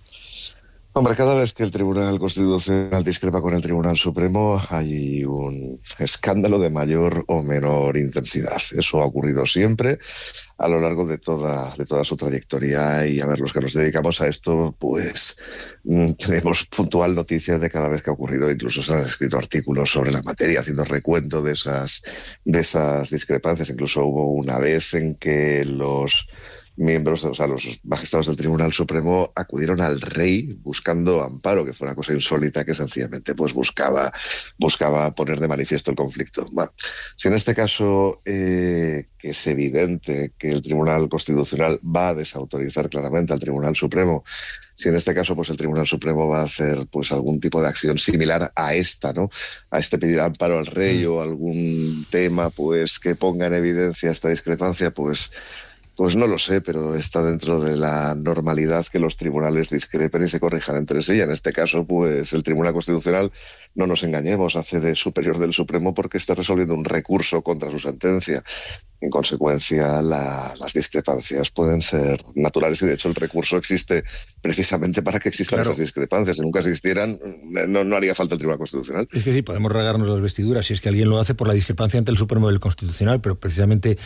Hombre, cada vez que el Tribunal Constitucional discrepa con el Tribunal Supremo hay un escándalo de mayor o menor intensidad. Eso ha ocurrido siempre a lo largo de toda su trayectoria y a ver, los que nos dedicamos a esto, pues tenemos puntual noticia de cada vez que ha ocurrido. Incluso se han escrito artículos sobre la materia haciendo recuento de esas discrepancias. Incluso hubo una vez en que los miembros, o sea, los magistrados del Tribunal Supremo acudieron al rey buscando amparo, que fue una cosa insólita que sencillamente pues buscaba poner de manifiesto el conflicto. Bueno, si en este caso que es evidente que el Tribunal Constitucional va a desautorizar claramente al Tribunal Supremo, si en este caso pues el Tribunal Supremo va a hacer pues algún tipo de acción similar a esta, ¿no? A este pedir amparo al rey o algún tema pues que ponga en evidencia esta discrepancia, pues no lo sé, pero está dentro de la normalidad que los tribunales discrepen y se corrijan entre sí. Y en este caso, pues el Tribunal Constitucional, no nos engañemos, hace de superior del Supremo porque está resolviendo un recurso contra su sentencia. En consecuencia, las discrepancias pueden ser naturales y de hecho el recurso existe precisamente para que existan esas discrepancias. Si nunca existieran, no haría falta el Tribunal Constitucional. Es que sí, podemos regarnos las vestiduras si es que alguien lo hace por la discrepancia entre el Supremo y el Constitucional, pero precisamente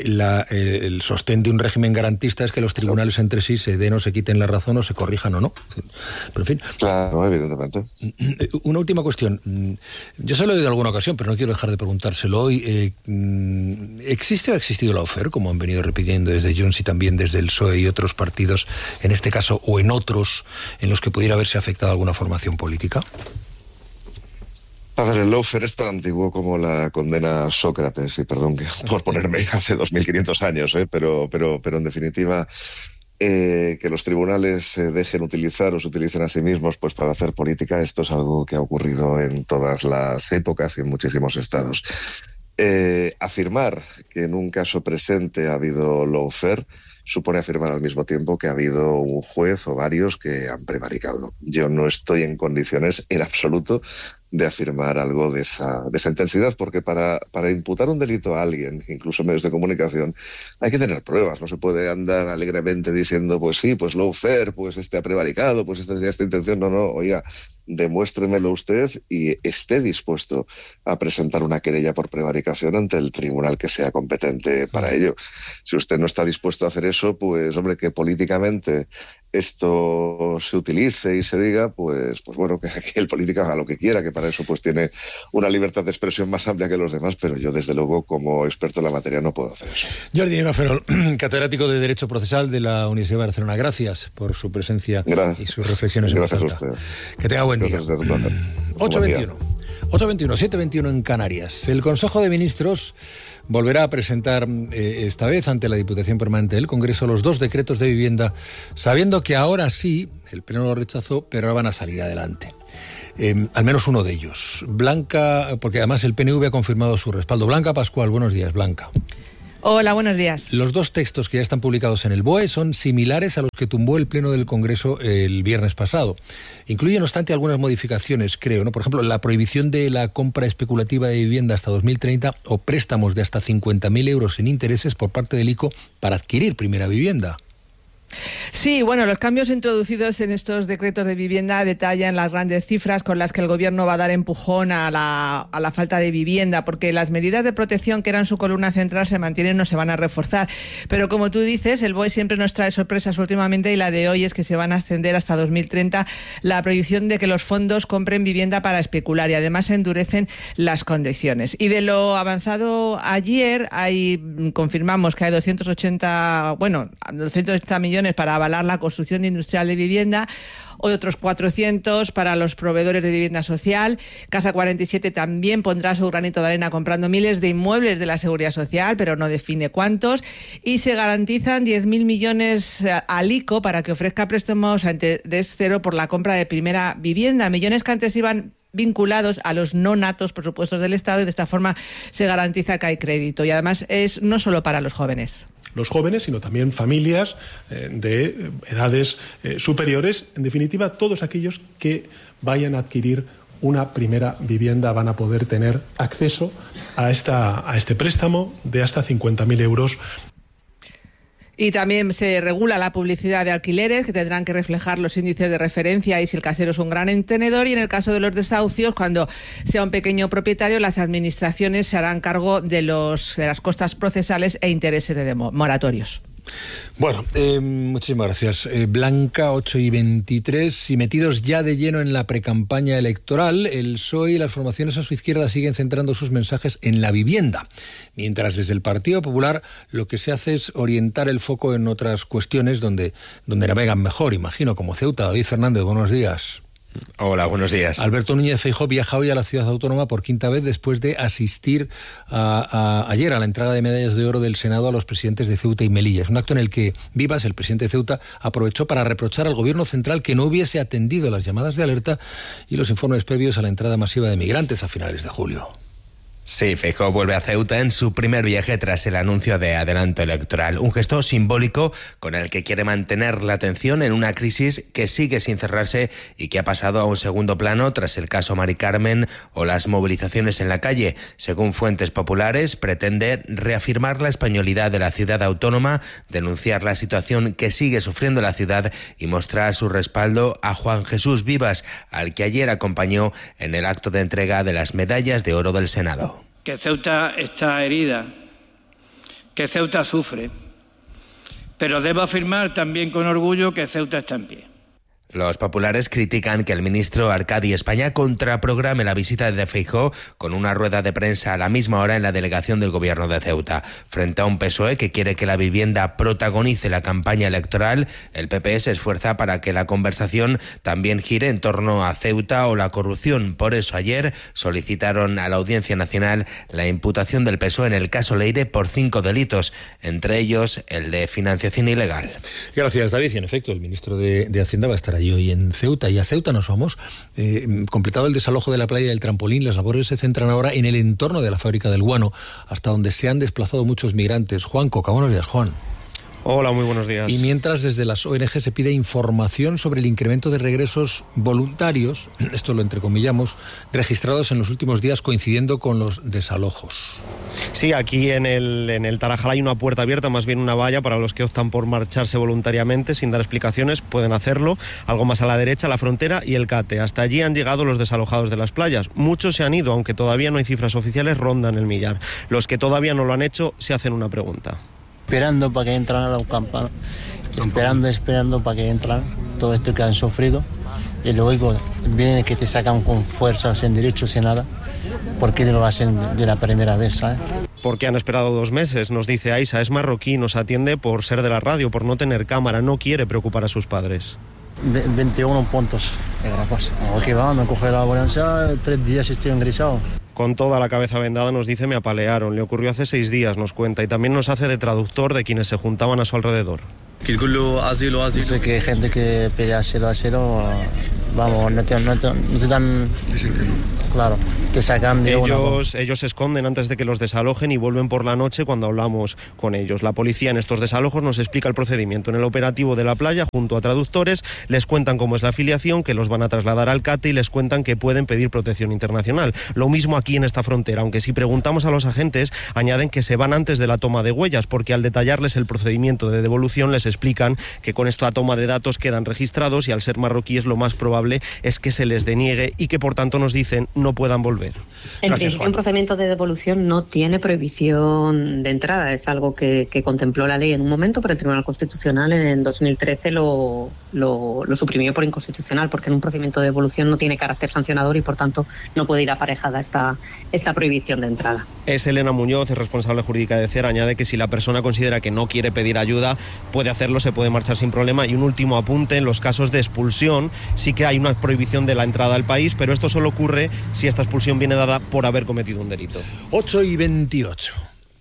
el sostén de un régimen garantista es que los tribunales entre sí se den o se quiten la razón o se corrijan o no. Pero en fin. Claro, evidentemente. Una última cuestión. Yo se lo he oído en alguna ocasión, pero no quiero dejar de preguntárselo hoy. ¿Existe o ha existido la lawfare, como han venido repitiendo desde Junts y también desde el PSOE y otros partidos, en este caso o en otros, en los que pudiera haberse afectado alguna formación política? A ver, el lawfare es tan antiguo como la condena a Sócrates, y perdón por ponerme hace 2500 años, pero en definitiva que los tribunales se dejen utilizar o se utilicen a sí mismos pues para hacer política, esto es algo que ha ocurrido en todas las épocas y en muchísimos estados. Afirmar que en un caso presente ha habido lawfare supone afirmar al mismo tiempo que ha habido un juez o varios que han prevaricado. Yo no estoy en condiciones en absoluto de afirmar algo de esa intensidad, porque para imputar un delito a alguien, incluso en medios de comunicación, hay que tener pruebas. No se puede andar alegremente diciendo, pues sí, pues lawfare, pues este ha prevaricado, pues este tenía esta intención. No, oiga, demuéstremelo usted y esté dispuesto a presentar una querella por prevaricación ante el tribunal que sea competente para ello. Si usted no está dispuesto a hacer eso, pues hombre, que políticamente esto se utilice y se diga, pues bueno, que el político haga lo que quiera, que para eso pues tiene una libertad de expresión más amplia que los demás, pero yo desde luego como experto en la materia no puedo hacer eso. Jordi Nieva Ferol, catedrático de Derecho Procesal de la Universidad de Barcelona, gracias por su presencia y sus reflexiones. Gracias a usted. Que tenga buen día. Gracias, un placer. 8:21, 7:21 en Canarias. El Consejo de Ministros volverá a presentar esta vez ante la Diputación Permanente del Congreso los 2 decretos de vivienda, sabiendo que ahora sí, el Pleno lo rechazó, pero ahora van a salir adelante. Al menos uno de ellos. Blanca, porque además el PNV ha confirmado su respaldo. Blanca Pascual, buenos días, Blanca. Hola, buenos días. Los 2 textos que ya están publicados en el BOE son similares a los que tumbó el Pleno del Congreso el viernes pasado. Incluye, no obstante, algunas modificaciones, creo, ¿no? Por ejemplo, la prohibición de la compra especulativa de vivienda hasta 2030 o préstamos de hasta 50.000 euros sin intereses por parte del ICO para adquirir primera vivienda. Sí, bueno, los cambios introducidos en estos decretos de vivienda detallan las grandes cifras con las que el Gobierno va a dar empujón a la falta de vivienda, porque las medidas de protección que eran su columna central se mantienen o se van a reforzar. Pero como tú dices, el BOE siempre nos trae sorpresas últimamente y la de hoy es que se van a extender hasta 2030 la prohibición de que los fondos compren vivienda para especular y además se endurecen las condiciones. Y de lo avanzado ayer, confirmamos que hay 280 millones para avalar la construcción industrial de vivienda, otros 400 para los proveedores de vivienda social. Casa 47 también pondrá su granito de arena comprando miles de inmuebles de la Seguridad Social, pero no define cuántos. Y se garantizan 10.000 millones al ICO para que ofrezca préstamos a interés cero por la compra de primera vivienda. Millones que antes iban vinculados a los no natos presupuestos del Estado y de esta forma se garantiza que hay crédito. Y además es no solo para los jóvenes, sino también familias de edades superiores. En definitiva, todos aquellos que vayan a adquirir una primera vivienda van a poder tener acceso a este préstamo de hasta 50.000 euros. Y también se regula la publicidad de alquileres, que tendrán que reflejar los índices de referencia y si el casero es un gran tenedor. Y en el caso de los desahucios, cuando sea un pequeño propietario, las administraciones se harán cargo de las costas procesales e intereses de moratorios. Bueno, muchísimas gracias. Blanca, 8:23, y metidos ya de lleno en la precampaña electoral, el PSOE y las formaciones a su izquierda siguen centrando sus mensajes en la vivienda, mientras desde el Partido Popular lo que se hace es orientar el foco en otras cuestiones donde navegan mejor, imagino, como Ceuta. David Fernández, buenos días. Hola, buenos días. Alberto Núñez Feijóo viaja hoy a la ciudad autónoma por 5ª vez después de asistir ayer a la entrega de medallas de oro del Senado a los presidentes de Ceuta y Melilla. Es un acto en el que Vivas, el presidente de Ceuta, aprovechó para reprochar al gobierno central que no hubiese atendido las llamadas de alerta y los informes previos a la entrada masiva de migrantes a finales de julio. Sí, Feijóo vuelve a Ceuta en su primer viaje tras el anuncio de adelanto electoral. Un gesto simbólico con el que quiere mantener la atención en una crisis que sigue sin cerrarse y que ha pasado a un segundo plano tras el caso Mari Carmen o las movilizaciones en la calle. Según fuentes populares, pretende reafirmar la españolidad de la ciudad autónoma, denunciar la situación que sigue sufriendo la ciudad y mostrar su respaldo a Juan Jesús Vivas, al que ayer acompañó en el acto de entrega de las medallas de oro del Senado. Que Ceuta está herida, que Ceuta sufre, pero debo afirmar también con orgullo que Ceuta está en pie. Los populares critican que el ministro Arcadi España contraprograme la visita de Feijóo con una rueda de prensa a la misma hora en la delegación del gobierno de Ceuta. Frente a un PSOE que quiere que la vivienda protagonice la campaña electoral, el PP se esfuerza para que la conversación también gire en torno a Ceuta o la corrupción. Por eso ayer solicitaron a la Audiencia Nacional la imputación del PSOE en el caso Leire por 5 delitos, entre ellos el de financiación ilegal. Gracias, David. Y en efecto, el ministro de Hacienda va a estar y hoy en Ceuta, y a Ceuta nos vamos. Completado el desalojo de la playa del Trampolín, las labores se centran ahora en el entorno de la fábrica del guano, hasta donde se han desplazado muchos migrantes. Juan Coca, buenos días, Juan. Hola, muy buenos días. Y mientras desde las ONG se pide información sobre el incremento de regresos voluntarios, esto lo entrecomillamos, registrados en los últimos días coincidiendo con los desalojos. Sí, aquí en el Tarajal hay una puerta abierta, más bien una valla para los que optan por marcharse voluntariamente sin dar explicaciones, pueden hacerlo. Algo más a la derecha, la frontera y el Cate. Hasta allí han llegado los desalojados de las playas. Muchos se han ido, aunque todavía no hay cifras oficiales, rondan el millar. Los que todavía no lo han hecho se hacen una pregunta. Esperando para que entran a los campanos. esperando para que entran todo esto que han sufrido, y luego viene que te sacan con fuerza, sin derecho, sin nada, porque lo hacen de la primera vez, ¿sabes? Porque han esperado 2 meses, nos dice Aisa, es marroquí, nos atiende por ser de la radio, por no tener cámara, no quiere preocupar a sus padres. 21 puntos de grapas. Aquí va, me coge la ambulancia, 3 días estoy ingresado. Con toda la cabeza vendada nos dice, me apalearon, le ocurrió hace 6 días, nos cuenta, y también nos hace de traductor de quienes se juntaban a su alrededor. Dice que hay gente que pide asilo, vamos, no te dan... Claro, te sacan de ellos se esconden antes de que los desalojen y vuelven por la noche cuando hablamos con ellos. La policía en estos desalojos nos explica el procedimiento. En el operativo de la playa, junto a traductores, les cuentan cómo es la afiliación, que los van a trasladar al CATE y les cuentan que pueden pedir protección internacional. Lo mismo aquí en esta frontera, aunque si preguntamos a los agentes, añaden que se van antes de la toma de huellas, porque al detallarles el procedimiento de devolución les explican que con esta toma de datos quedan registrados y al ser marroquíes lo más probable es que se les deniegue y que por tanto nos dicen no puedan volver. En principio, un procedimiento de devolución no tiene prohibición de entrada, es algo que contempló la ley en un momento, pero el Tribunal Constitucional en 2013 lo suprimió por inconstitucional, porque en un procedimiento de devolución no tiene carácter sancionador y por tanto no puede ir aparejada esta prohibición de entrada. Es Elena Muñoz, responsable jurídica de CER, añade que si la persona considera que no quiere pedir ayuda, puede hacerlo, se puede marchar sin problema. Y un último apunte, en los casos de expulsión sí que hay una prohibición de la entrada al país, pero esto solo ocurre si esta expulsión viene dada por haber cometido un delito. 8:28.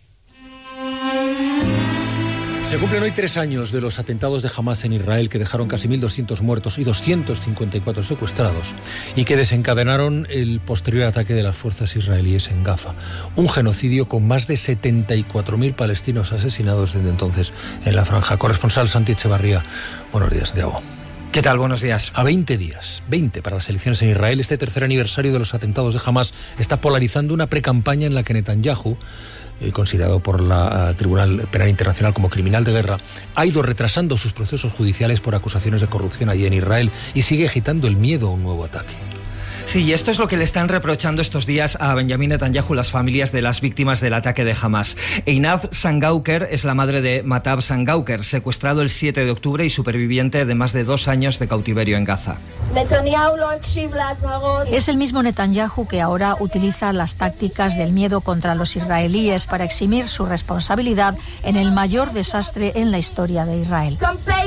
Se cumplen hoy 3 años de los atentados de Hamás en Israel, que dejaron casi 1.200 muertos y 254 secuestrados, y que desencadenaron el posterior ataque de las fuerzas israelíes en Gaza. Un genocidio con más de 74.000 palestinos asesinados desde entonces en la franja. Corresponsal Santi Echevarría, buenos días, Santiago. ¿Qué tal? Buenos días. A 20 días, 20 para las elecciones en Israel, este tercer aniversario de los atentados de Hamás está polarizando una precampaña en la que Netanyahu, considerado por la Tribunal Penal Internacional como criminal de guerra, ha ido retrasando sus procesos judiciales por acusaciones de corrupción allí en Israel y sigue agitando el miedo a un nuevo ataque. Sí, y esto es lo que le están reprochando estos días a Benjamin Netanyahu las familias de las víctimas del ataque de Hamás. Einab Sangauker es la madre de Matab Sangauker, secuestrado el 7 de octubre y superviviente de más de 2 años de cautiverio en Gaza. Es el mismo Netanyahu que ahora utiliza las tácticas del miedo contra los israelíes para eximir su responsabilidad en el mayor desastre en la historia de Israel.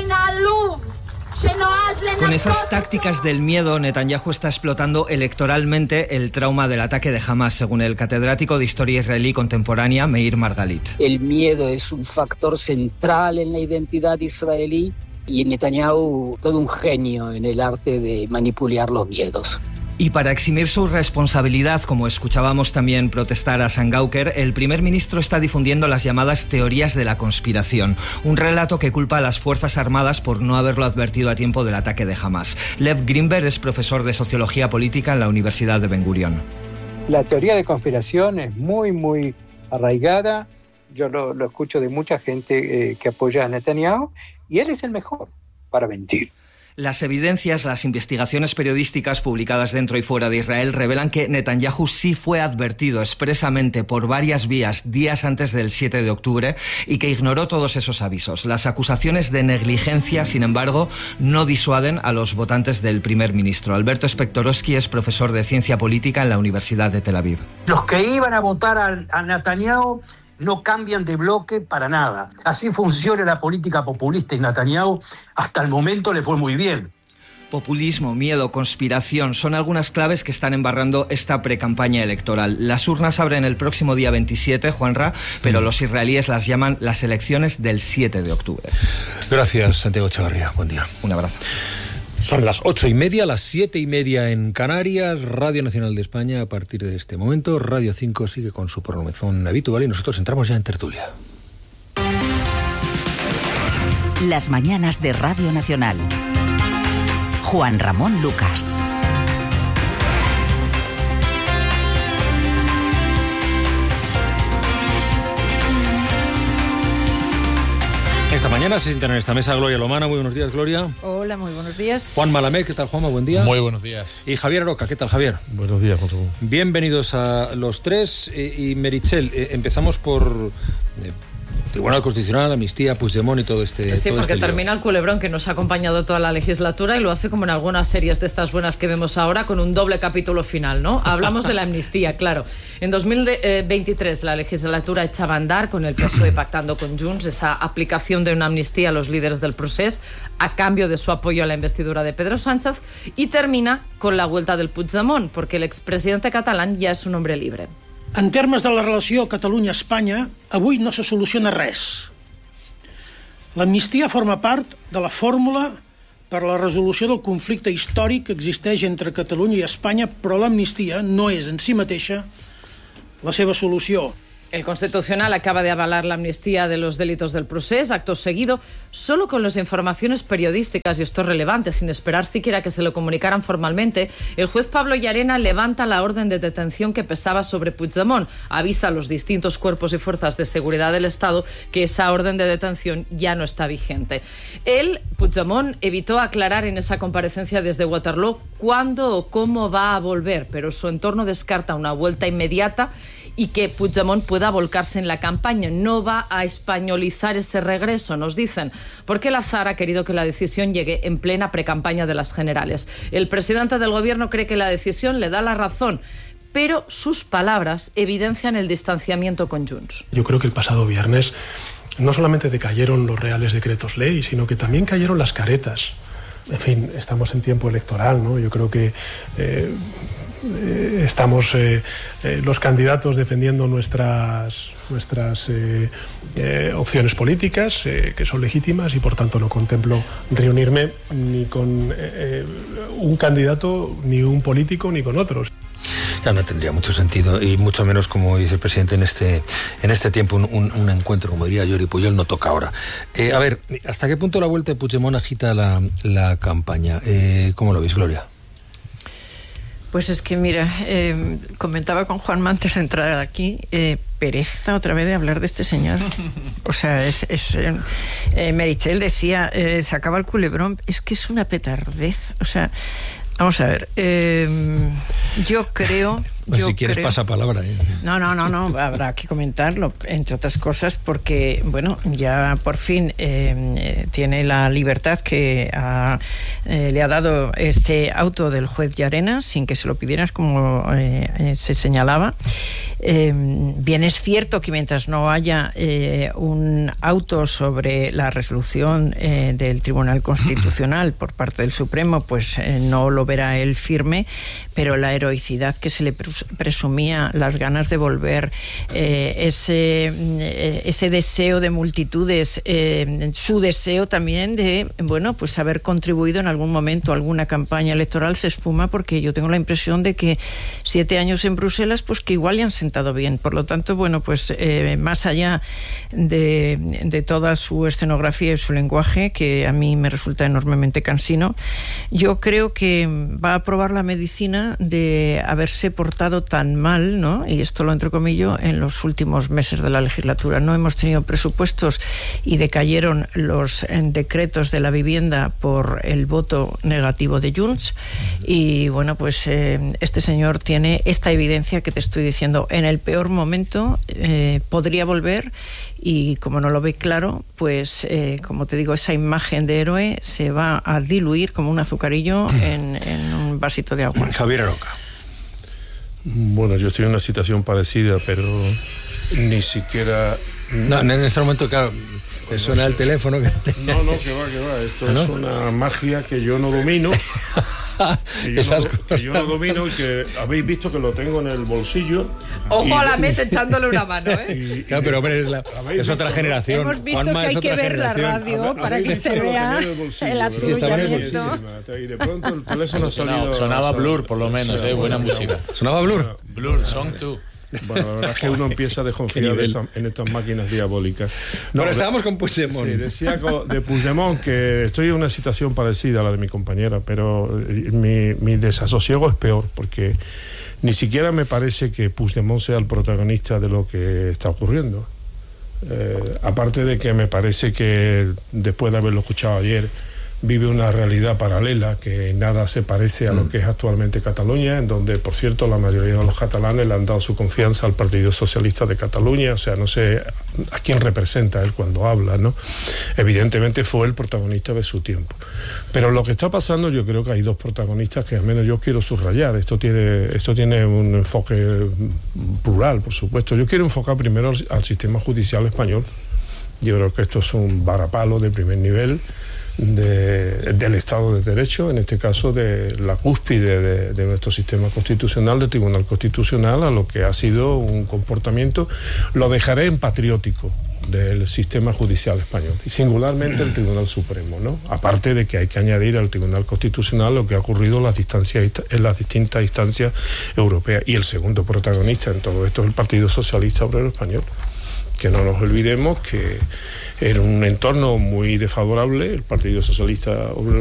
Con esas tácticas del miedo, Netanyahu está explotando electoralmente el trauma del ataque de Hamás, según el catedrático de Historia Israelí Contemporánea, Meir Margalit. El miedo es un factor central en la identidad israelí y Netanyahu todo un genio en el arte de manipular los miedos. Y para eximir su responsabilidad, como escuchábamos también protestar a Sangauker, el primer ministro está difundiendo las llamadas teorías de la conspiración, un relato que culpa a las Fuerzas Armadas por no haberlo advertido a tiempo del ataque de Hamás. Lev Grimberg es profesor de Sociología Política en la Universidad de Ben Gurion. La teoría de conspiración es muy arraigada. Yo lo escucho de mucha gente que apoya a Netanyahu y él es el mejor para mentir. Las evidencias, las investigaciones periodísticas publicadas dentro y fuera de Israel revelan que Netanyahu sí fue advertido expresamente por varias vías días antes del 7 de octubre y que ignoró todos esos avisos. Las acusaciones de negligencia, sin embargo, no disuaden a los votantes del primer ministro. Alberto Spektorowski es profesor de Ciencia Política en la Universidad de Tel Aviv. Los que iban a votar a Netanyahu no cambian de bloque para nada. Así funciona la política populista y Netanyahu hasta el momento le fue muy bien. Populismo, miedo, conspiración son algunas claves que están embarrando esta precampaña electoral. Las urnas abren el próximo día 27, Juanra, pero los israelíes las llaman las elecciones del 7 de octubre. Gracias, Santiago Echevarría. Buen día. Un abrazo. Son las 8:30, las 7:30 en Canarias. Radio Nacional de España, a partir de este momento, Radio 5 sigue con su programación habitual y nosotros entramos ya en tertulia. Las mañanas de Radio Nacional. Juan Ramón Lucas. Esta mañana se sientan en esta mesa Gloria Lomana. Muy buenos días, Gloria. Hola, muy buenos días. Juan Malamed, ¿qué tal, Juanma? Buen día. Muy buenos días. Y Javier Aroca, ¿qué tal, Javier? Buenos días, José. Bienvenidos a los tres. Y Meritxell, empezamos por Tribunal Constitucional, amnistía, Puigdemont y todo este... Sí, todo porque este termina el culebrón que nos ha acompañado toda la legislatura y lo hace como en algunas series de estas buenas que vemos ahora, con un doble capítulo final, ¿no? Hablamos de la amnistía, claro. En 2023 la legislatura echaba a andar con el PSOE pactando con Junts esa aplicación de una amnistía a los líderes del procés a cambio de su apoyo a la investidura de Pedro Sánchez, y termina con la vuelta del Puigdemont, porque el expresidente catalán ja és un hombre libre. En termes de la relació Catalunya-Espanya, avui no se soluciona res. L'amnistia forma part de la fórmula per a la resolució del conflicte històric que existeix entre Catalunya i Espanya, però l'amnistia no és en si mateixa la seva solució. El Constitucional acaba de avalar la amnistía de los delitos del procés, acto seguido, solo con las informaciones periodísticas, y esto es relevante, sin esperar siquiera que se lo comunicaran formalmente. El juez Pablo Llarena levanta la orden de detención que pesaba sobre Puigdemont, avisa a los distintos cuerpos y fuerzas de seguridad del Estado que esa orden de detención ya no está vigente. Él, Puigdemont, evitó aclarar en esa comparecencia desde Waterloo cuándo o cómo va a volver, pero su entorno descarta una vuelta inmediata y que Puigdemont pueda volcarse en la campaña. No va a españolizar ese regreso, nos dicen, porque el azar ha querido que la decisión llegue en plena precampaña de las generales. El presidente del gobierno cree que la decisión le da la razón, pero sus palabras evidencian el distanciamiento con Junts. Yo creo que el pasado viernes no solamente decayeron los reales decretos ley, sino que también cayeron las caretas. En fin, estamos en tiempo electoral, ¿no? Yo creo que estamos los candidatos defendiendo nuestras opciones políticas, que son legítimas, y por tanto no contemplo reunirme ni con un candidato, ni un político, ni con otros. Ya no tendría mucho sentido, y mucho menos, como dice el presidente, en este tiempo un encuentro, como diría Jordi Pujol, no toca ahora. A ver, ¿hasta qué punto la vuelta de Puigdemont agita la campaña? ¿Cómo lo veis, Gloria? Pues es que, mira, comentaba con Juanma antes de entrar aquí, pereza otra vez de hablar de este señor. O sea, Meritxell decía, se acaba el culebrón, es que es una petardez. O sea, vamos a ver, yo creo... Pues si quieres pasa palabra. No, habrá que comentarlo, entre otras cosas, porque, bueno, ya por fin tiene la libertad que le ha dado este auto del juez Llarena, sin que se lo pidieras, como se señalaba. Bien, es cierto que mientras no haya un auto sobre la resolución del Tribunal Constitucional por parte del Supremo, pues no lo verá él firme, pero la heroicidad que se le presumía, las ganas de volver, ese deseo de multitudes, su deseo también de, bueno, pues haber contribuido en algún momento a alguna campaña electoral, se esfuma, porque yo tengo la impresión de que 7 años en Bruselas, pues que igual le han sentado bien. Por lo tanto, bueno, pues más allá de toda su escenografía y su lenguaje, que a mí me resulta enormemente cansino, yo creo que va a probar la medicina de haberse portado tan mal, ¿no? Y esto lo entrecomillo, en los últimos meses de la legislatura. No hemos tenido presupuestos y decayeron los decretos de la vivienda por el voto negativo de Junts, y bueno, pues este señor tiene esta evidencia que te estoy diciendo. En el peor momento podría volver, y como no lo ve claro, pues como te digo, esa imagen de héroe se va a diluir como un azucarillo en un vasito de agua. Javier Aroca. Bueno, yo estoy en una situación parecida, pero ni siquiera... No, en este momento, claro, te suena el teléfono. No, que va. Esto es una magia que yo no domino. Que yo no domino, y que habéis visto que lo tengo en el bolsillo. Ojo a la meta echándole una mano, Claro, pero hombre, es otra generación. Hemos visto Juanma, que hay que ver la radio para que se vea el atullamiento. Y de pronto el teléfono ha salido... Sonaba Blur, por lo menos, buena música. ¿Sonaba Blur? Blur, Song 2. Bueno, la verdad es que uno empieza a desconfiar en estas máquinas diabólicas. Pero estábamos con Puigdemont. Sí, decía de Puigdemont que estoy en una situación parecida a la de mi compañera, pero mi desasosiego es peor, porque ni siquiera me parece que Puigdemont sea el protagonista de lo que está ocurriendo. Aparte de que me parece que, después de haberlo escuchado ayer, vive una realidad paralela que nada se parece a lo que es actualmente Cataluña, en donde, por cierto, la mayoría de los catalanes le han dado su confianza al Partido Socialista de Cataluña. O sea, no sé a quién representa él cuando habla, ¿no? Evidentemente fue el protagonista de su tiempo. Pero lo que está pasando, yo creo que hay dos protagonistas que al menos yo quiero subrayar. Esto tiene un enfoque plural, por supuesto. Yo quiero enfocar primero al sistema judicial español. Yo creo que esto es un varapalo de primer nivel del Estado de Derecho, en este caso de la cúspide de nuestro sistema constitucional, del Tribunal Constitucional, a lo que ha sido un comportamiento, lo dejaré en patriótico, del sistema judicial español, y singularmente el Tribunal Supremo, ¿no? Aparte de que hay que añadir al Tribunal Constitucional lo que ha ocurrido en las distintas instancias europeas. Y el segundo protagonista en todo esto es el Partido Socialista Obrero Español, que no nos olvidemos que era un entorno muy desfavorable. El Partido Socialista Obrero